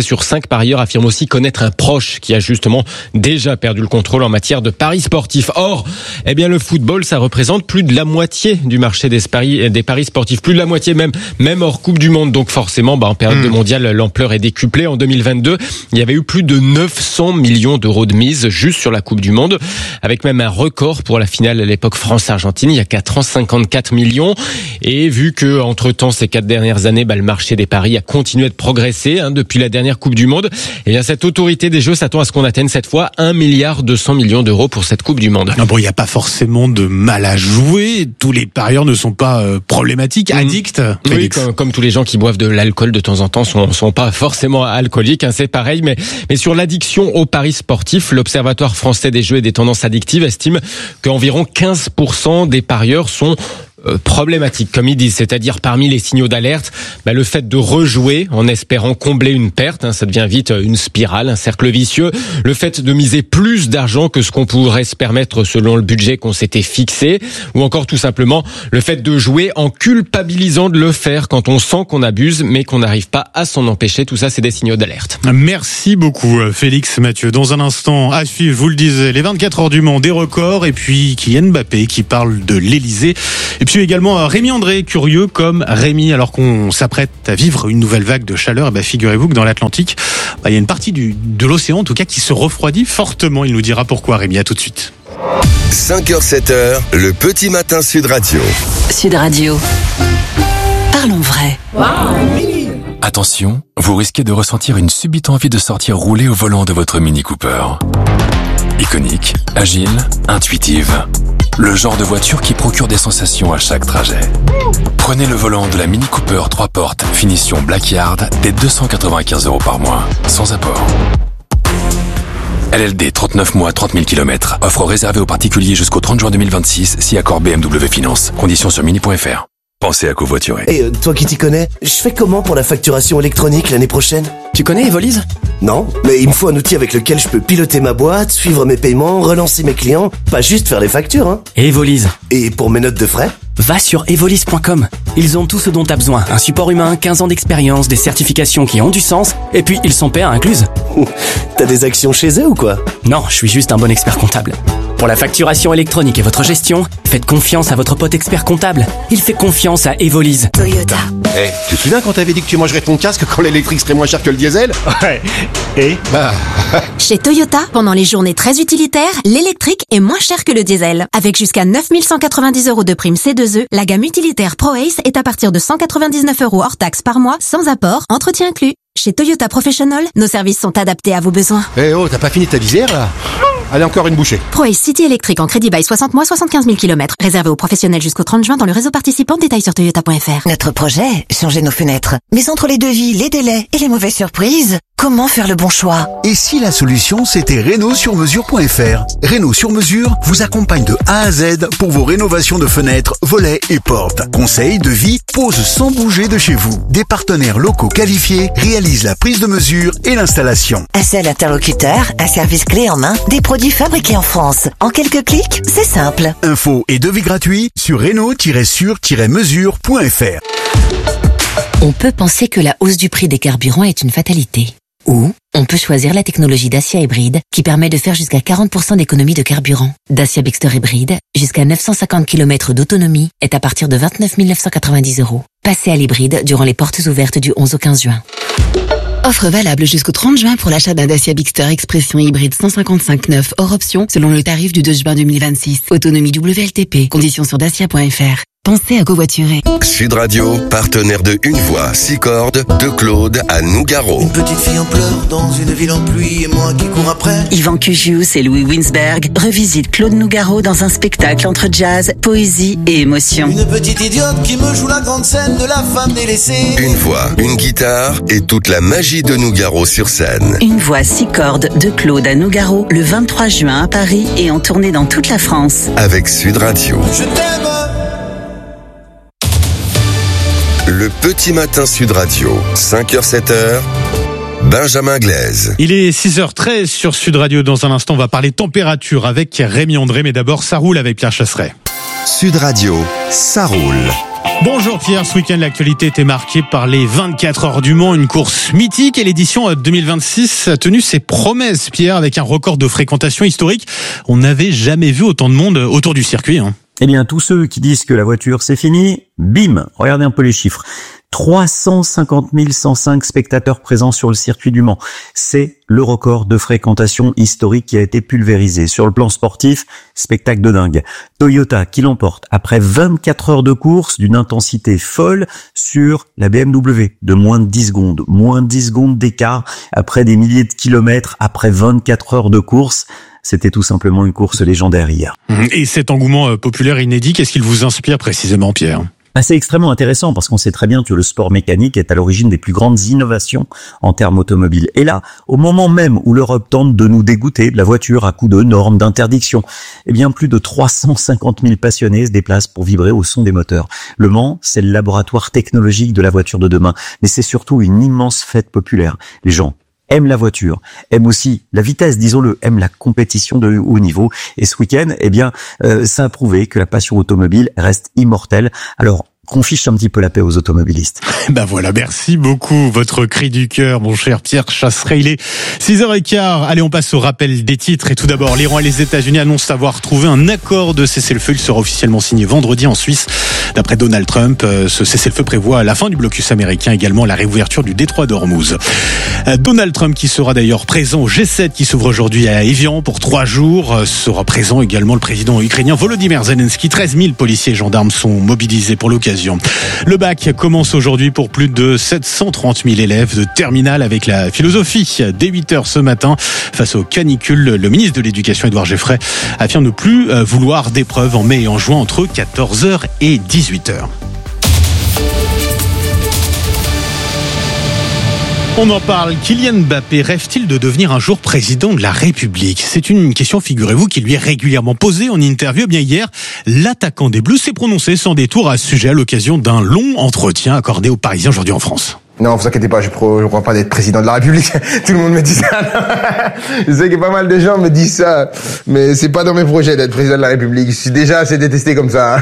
sur 5 parieurs affirment aussi connaître un proche qui a justement déjà perdu le contrôle en matière de paris sportifs. Or, eh bien, le football, ça représente plus de la moitié du marché des paris sportifs. Plus de la moitié même hors Coupe du Monde. Donc forcément, en période de mondial, l'ampleur est décuplée. En 2022, il y avait eu plus de 900 millions d'euros de mise juste sur la Coupe du Monde, avec même un record pour la finale à l'époque France-Argentine, il y a 4 ans, 54 millions. Et vu que, entre-temps, ces 4 dernières années, le marché des paris a continué de progresser depuis la dernière Coupe du Monde, et bien cette autorité des jeux s'attend à ce qu'on atteigne cette fois 1,2 milliard d'euros pour cette Coupe du Monde. Il n'y a pas forcément de mal à jouer. Tous les parieurs ne sont pas problématiques, addicts. Oui, comme tous les gens qui boivent de l'alcool de temps en temps sont pas forcément alcooliques, c'est pareil. Mais sur l'addiction aux paris sportifs, l'Observatoire français des jeux et des tendances addictives estime qu'environ 15% des parieurs sont problématique, comme ils disent, c'est-à-dire parmi les signaux d'alerte, le fait de rejouer en espérant combler une perte, ça devient vite une spirale, un cercle vicieux, le fait de miser plus d'argent que ce qu'on pourrait se permettre selon le budget qu'on s'était fixé, ou encore tout simplement le fait de jouer en culpabilisant de le faire quand on sent qu'on abuse mais qu'on n'arrive pas à s'en empêcher. Tout ça, c'est des signaux d'alerte. Merci beaucoup Félix Mathieu. Dans un instant, à suivre, je vous le disais, les 24 heures du Mans, des records, et puis Kylian Mbappé qui parle de l'Elysée, et puis également Rémi André, curieux comme Rémi, alors qu'on s'apprête à vivre une nouvelle vague de chaleur, figurez-vous que dans l'Atlantique, il y a une partie de l'océan en tout cas qui se refroidit fortement. Il nous dira pourquoi. Rémi, à tout de suite. 5h, 7h, le petit matin Sud Radio. Sud Radio. Parlons vrai. Attention, vous risquez de ressentir une subite envie de sortir rouler au volant de votre Mini Cooper. Iconique, agile, intuitive. Le genre de voiture qui procure des sensations à chaque trajet. Prenez le volant de la Mini Cooper 3 portes, finition Black Yard, dès 295 € par mois, sans apport. LLD 39 mois, 30 000 km. Offre réservée aux particuliers jusqu'au 30 juin 2026, si accord BMW Finance. Conditions sur mini.fr. Pensez à covoiturer. Et toi qui t'y connais, je fais comment pour la facturation électronique l'année prochaine? Tu connais Evolise? Non, mais il me faut un outil avec lequel je peux piloter ma boîte, suivre mes paiements, relancer mes clients, pas juste faire les factures, Evolise. Et pour mes notes de frais? Va sur evolise.com. Ils ont tout ce dont t'as besoin. Un support humain, 15 ans d'expérience, des certifications qui ont du sens, et puis ils sont PA incluses. T'as des actions chez eux ou quoi? Non, je suis juste un bon expert comptable. Pour la facturation électronique et votre gestion, faites confiance à votre pote expert comptable. Il fait confiance à Evolise. Toyota. Tu te souviens quand t'avais dit que tu mangerais ton casque quand l'électrique serait moins cher que le diesel? Ouais. Et Chez Toyota, pendant les journées très utilitaires, l'électrique est moins cher que le diesel. Avec jusqu'à 9 190 € de prime C2E, la gamme utilitaire ProAce est à partir de 199 € hors taxe par mois, sans apport, entretien inclus. Chez Toyota Professional, nos services sont adaptés à vos besoins. T'as pas fini ta visière là? Allez, encore une bouchée. ProAce City électrique en crédit bail 60 mois, 75 000 km. Réservé aux professionnels jusqu'au 30 juin dans le réseau participant. Détails sur toyota.fr. Notre projet, changer nos fenêtres. Mais entre les devis, les délais et les mauvaises surprises, comment faire le bon choix? Et si la solution, c'était Renault-sur-mesure.fr? Renault sur mesure vous accompagne de A à Z pour vos rénovations de fenêtres, volets et portes. Conseils, devis, pose sans bouger de chez vous. Des partenaires locaux qualifiés réalisent la prise de mesure et l'installation. Un seul interlocuteur, un service clé en main, des produits fabriqués en France. En quelques clics, c'est simple. Infos et devis gratuits sur Renault-sur-mesure.fr. On peut penser que la hausse du prix des carburants est une fatalité. Ou on peut choisir la technologie Dacia Hybride qui permet de faire jusqu'à 40% d'économie de carburant. Dacia Bigster Hybride, jusqu'à 950 km d'autonomie, est à partir de 29 990 €. Passez à l'hybride durant les portes ouvertes du 11 au 15 juin. Offre valable jusqu'au 30 juin pour l'achat d'un Dacia Bigster Expression hybride 155/9 hors option selon le tarif du 2 juin 2026. Autonomie WLTP. Conditions sur dacia.fr. Pensez à covoiturer. Sud Radio, partenaire de Une Voix, 6 cordes, de Claude à Nougaro. Une petite fille en pleurs dans une ville en pluie et moi qui cours après. Yvan Cugius et Louis Winsberg revisitent Claude Nougaro dans un spectacle entre jazz, poésie et émotion. Une petite idiote qui me joue la grande scène de la femme délaissée. Une voix, une guitare et toute la magie de Nougaro sur scène. Une Voix, 6 cordes de Claude à Nougaro le 23 juin à Paris et en tournée dans toute la France. Avec Sud Radio. Je t'aime. Le petit matin Sud Radio, 5h, 7h, Benjamin Glaise. Il est 6h13 sur Sud Radio. Dans un instant, on va parler température avec Rémi André, mais d'abord, ça roule avec Pierre Chasseret. Sud Radio, ça roule. Bonjour Pierre, ce week-end l'actualité était marquée par les 24 heures du Mans, une course mythique et l'édition 2026 a tenu ses promesses Pierre avec un record de fréquentation historique. On n'avait jamais vu autant de monde autour du circuit. Eh bien tous ceux qui disent que la voiture c'est fini, bim, regardez un peu les chiffres. 350 105 spectateurs présents sur le circuit du Mans. C'est le record de fréquentation historique qui a été pulvérisé. Sur le plan sportif, spectacle de dingue. Toyota qui l'emporte après 24 heures de course d'une intensité folle sur la BMW de moins de 10 secondes. Moins de 10 secondes d'écart après des milliers de kilomètres, après 24 heures de course. C'était tout simplement une course légendaire hier. Et cet engouement populaire inédit, qu'est-ce qu'il vous inspire précisément Pierre ? C'est extrêmement intéressant parce qu'on sait très bien que le sport mécanique est à l'origine des plus grandes innovations en termes automobiles. Et là, au moment même où l'Europe tente de nous dégoûter de la voiture à coups de normes, d'interdictions, eh bien plus de 350 000 passionnés se déplacent pour vibrer au son des moteurs. Le Mans, c'est le laboratoire technologique de la voiture de demain, mais c'est surtout une immense fête populaire. Les gens aiment la voiture, aiment aussi la vitesse, disons-le, aiment la compétition de haut niveau. Et ce week-end, eh bien, ça a prouvé que la passion automobile reste immortelle. Alors, qu'on fiche un petit peu la paix aux automobilistes. Ben voilà, merci beaucoup. Votre cri du cœur, mon cher Pierre Chasseret. Il est 6h15. Allez, on passe au rappel des titres. Et tout d'abord, l'Iran et les États-Unis annoncent avoir trouvé un accord de cessez-le-feu. Il sera officiellement signé vendredi en Suisse. D'après Donald Trump, ce cessez-le-feu prévoit la fin du blocus américain, également la réouverture du détroit d'Ormuz. Donald Trump, qui sera d'ailleurs présent au G7 qui s'ouvre aujourd'hui à Évian pour 3 jours, sera présent également le président ukrainien Volodymyr Zelensky. 13 000 policiers et gendarmes sont mobilisés pour l'occasion. Le bac commence aujourd'hui pour plus de 730 000 élèves de terminale avec la philosophie. Dès 8h ce matin, face aux canicules, le ministre de l'Éducation, Édouard Geffray, affirme ne plus vouloir d'épreuves en mai et en juin entre 14h et 18h. On en parle. Kylian Mbappé rêve-t-il de devenir un jour président de la République ? C'est une question, figurez-vous, qui lui est régulièrement posée en interview. Eh bien hier, l'attaquant des Bleus s'est prononcé sans détour à ce sujet à l'occasion d'un long entretien accordé aux Parisiens aujourd'hui en France. Non, vous inquiétez pas, je crois pas d'être président de la République. Tout le monde me dit ça. Je sais que pas mal de gens me disent ça, mais c'est pas dans mes projets d'être président de la République. Je suis déjà assez détesté comme ça.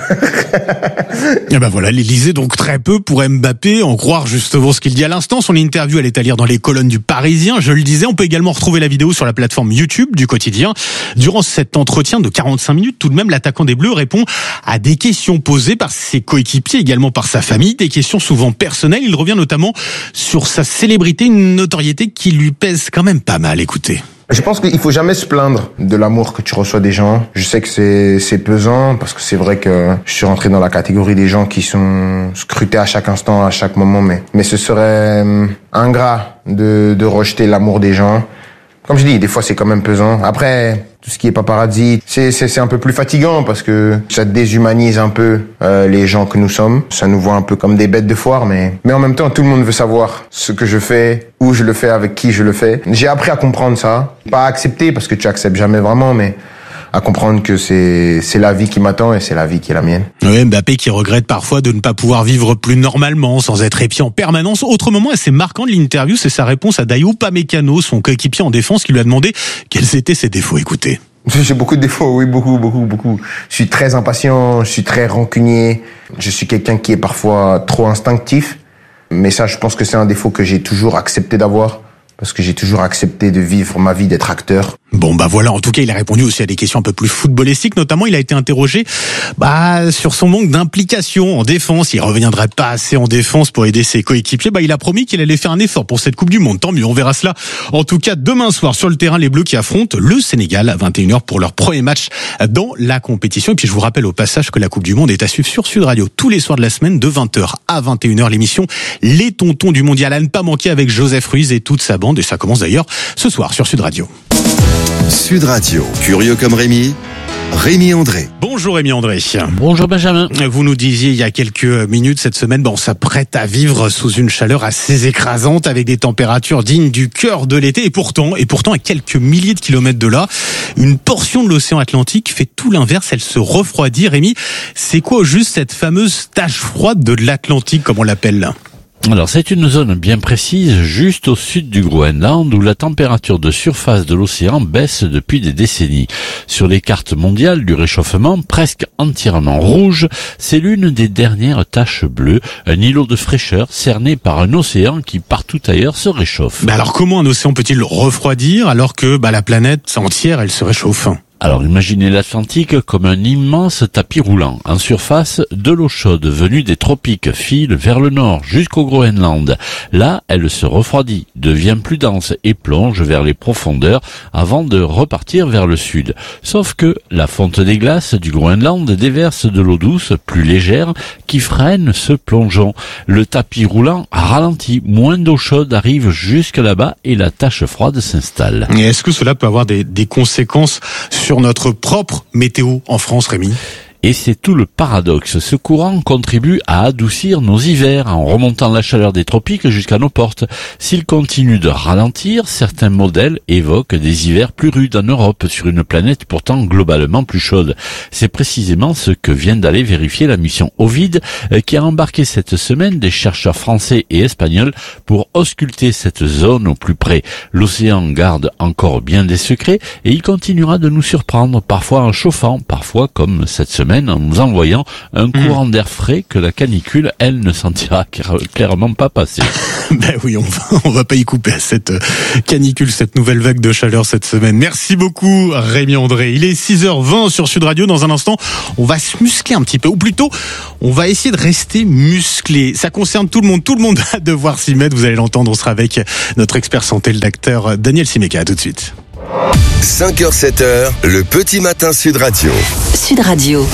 Et ben voilà, l'Élysée donc très peu pour Mbappé, en croire justement ce qu'il dit à l'instant. Son interview, elle est à lire dans les colonnes du Parisien. Je le disais, on peut également retrouver la vidéo sur la plateforme YouTube du quotidien. Durant cet entretien de 45 minutes, tout de même, l'attaquant des Bleus répond à des questions posées par ses coéquipiers, également par sa famille, des questions souvent personnelles. Il revient notamment sur sa célébrité, une notoriété qui lui pèse quand même pas mal. Écoutez. Je pense qu'il faut jamais se plaindre de l'amour que tu reçois des gens. Je sais que c'est pesant parce que c'est vrai que je suis rentré dans la catégorie des gens qui sont scrutés à chaque instant, à chaque moment, mais ce serait ingrat de rejeter l'amour des gens. Comme je dis, des fois c'est quand même pesant. Après, tout ce qui est paparazzi, c'est un peu plus fatigant parce que ça déshumanise un peu les gens que nous sommes. Ça nous voit un peu comme des bêtes de foire, mais en même temps, tout le monde veut savoir ce que je fais, où je le fais, avec qui je le fais. J'ai appris à comprendre ça. Pas à accepter parce que tu acceptes jamais vraiment, mais à comprendre que c'est la vie qui m'attend et c'est la vie qui est la mienne. Oui, Mbappé qui regrette parfois de ne pas pouvoir vivre plus normalement, sans être épié en permanence. Autre moment assez marquant de l'interview, c'est sa réponse à Dayot Upamecano, son coéquipier en défense, qui lui a demandé quels étaient ses défauts. Écoutez. J'ai beaucoup de défauts, oui, beaucoup. Je suis très impatient, je suis très rancunier. Je suis quelqu'un qui est parfois trop instinctif. Mais ça, je pense que c'est un défaut que j'ai toujours accepté d'avoir. Parce que j'ai toujours accepté de vivre ma vie d'être acteur. Bon, bah voilà, en tout cas, il a répondu aussi à des questions un peu plus footballistiques. Notamment, il a été interrogé sur son manque d'implication en défense. Il reviendrait pas assez en défense pour aider ses coéquipiers. Il a promis qu'il allait faire un effort pour cette Coupe du Monde. Tant mieux, on verra cela. En tout cas, demain soir, sur le terrain, les Bleus qui affrontent le Sénégal à 21h pour leur premier match dans la compétition. Et puis, je vous rappelle au passage que la Coupe du Monde est à suivre sur Sud Radio tous les soirs de la semaine de 20h à 21h. L'émission Les Tontons du Mondial à ne pas manquer avec Joseph Ruiz et toute sa bande. Et ça commence d'ailleurs ce soir sur Sud Radio. Sud Radio, curieux comme Rémi André. Bonjour Rémi André. Bonjour Benjamin. Vous nous disiez il y a quelques minutes cette semaine, on s'apprête à vivre sous une chaleur assez écrasante avec des températures dignes du cœur de l'été. Et pourtant, à quelques milliers de kilomètres de là, une portion de l'océan Atlantique fait tout l'inverse, elle se refroidit. Rémi, c'est quoi juste cette fameuse tache froide de l'Atlantique, comme on l'appelle là ? Alors c'est une zone bien précise, juste au sud du Groenland, où la température de surface de l'océan baisse depuis des décennies. Sur les cartes mondiales du réchauffement, presque entièrement rouge, c'est l'une des dernières taches bleues, un îlot de fraîcheur cerné par un océan qui partout ailleurs se réchauffe. Alors comment un océan peut-il refroidir alors que la planète entière elle se réchauffe? Alors imaginez l'Atlantique comme un immense tapis roulant. En surface, de l'eau chaude venue des tropiques file vers le nord jusqu'au Groenland. Là, elle se refroidit, devient plus dense et plonge vers les profondeurs avant de repartir vers le sud. Sauf que la fonte des glaces du Groenland déverse de l'eau douce plus légère qui freine ce plongeon. Le tapis roulant ralentit, moins d'eau chaude arrive jusque là-bas et la tache froide s'installe. Et est-ce que cela peut avoir des conséquences sur notre propre météo en France, Rémi? Et c'est tout le paradoxe. Ce courant contribue à adoucir nos hivers en remontant la chaleur des tropiques jusqu'à nos portes. S'il continue de ralentir, certains modèles évoquent des hivers plus rudes en Europe sur une planète pourtant globalement plus chaude. C'est précisément ce que vient d'aller vérifier la mission Ovid qui a embarqué cette semaine des chercheurs français et espagnols pour ausculter cette zone au plus près. L'océan garde encore bien des secrets et il continuera de nous surprendre, parfois en chauffant, parfois comme cette semaine en nous envoyant un courant d'air frais que la canicule, elle, ne sentira clairement pas passer. Ben oui, on va pas y couper à cette canicule, cette nouvelle vague de chaleur cette semaine. Merci beaucoup Rémi André. Il est 6h20 sur Sud Radio. Dans un instant, on va se muscler un petit peu, ou plutôt, on va essayer de rester musclé. Ça concerne tout le monde va devoir s'y mettre. Vous allez l'entendre, on sera avec notre expert santé, le docteur Daniel Simeka. À tout de suite. 5h, 7h, le petit matin Sud Radio. Sud Radio.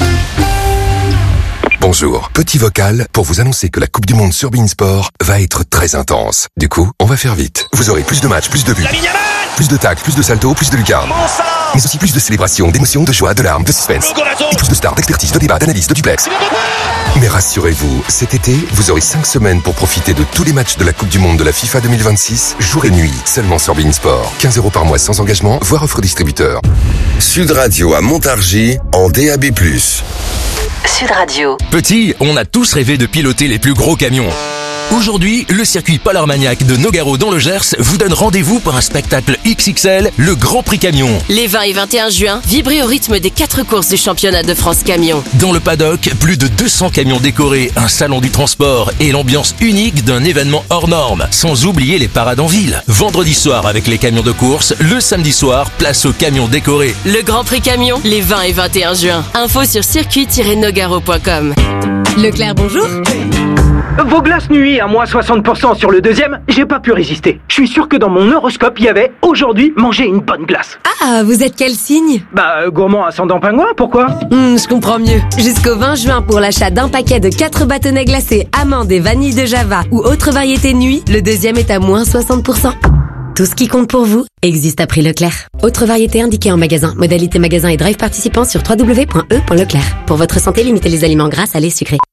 Bonjour, petit vocal pour vous annoncer que la Coupe du Monde sur beIN Sport va être très intense. Du coup, on va faire vite. Vous aurez plus de matchs, plus de buts, plus de tacles, plus de saltos, plus de lucarnes. Mais aussi plus de célébrations, d'émotions, de joie, de larmes, de suspense. Et plus de stars, d'expertise, de débats, d'analyse, de duplex. Mais rassurez-vous, cet été, vous aurez 5 semaines pour profiter de tous les matchs de la Coupe du Monde de la FIFA 2026, jour et nuit, seulement sur beIN Sport. 15 € par mois sans engagement, voire offre distributeur. Sud Radio à Montargis en DAB+. Sud Radio. Petit, on a tous rêvé de piloter les plus gros camions. Aujourd'hui, le circuit Pôle Armagnac de Nogaro dans le Gers vous donne rendez-vous pour un spectacle XXL, le Grand Prix Camion. Les 20 et 21 juin, vibrez au rythme des 4 courses du championnat de France Camion. Dans le paddock, plus de 200 camions décorés, un salon du transport et l'ambiance unique d'un événement hors norme. Sans oublier les parades en ville. Vendredi soir avec les camions de course, le samedi soir, place aux camions décorés. Le Grand Prix Camion, les 20 et 21 juin. Info sur circuit-nogaro.com. Leclerc, bonjour. Vos glaces nuit à moins 60% sur le deuxième, j'ai pas pu résister. Je suis sûr que dans mon horoscope, il y avait aujourd'hui manger une bonne glace. Ah, vous êtes quel signe? Gourmand ascendant pingouin, pourquoi? Je comprends mieux. Jusqu'au 20 juin, pour l'achat d'un paquet de 4 bâtonnets glacés, amandes et vanille de Java ou autre variété nuit, le deuxième est à moins 60%. Tout ce qui compte pour vous existe à prix Leclerc. Autre variété indiquée en magasin. Modalité magasin et drive participant sur www.e.leclerc. Pour votre santé, limitez les aliments gras, salés, sucrés.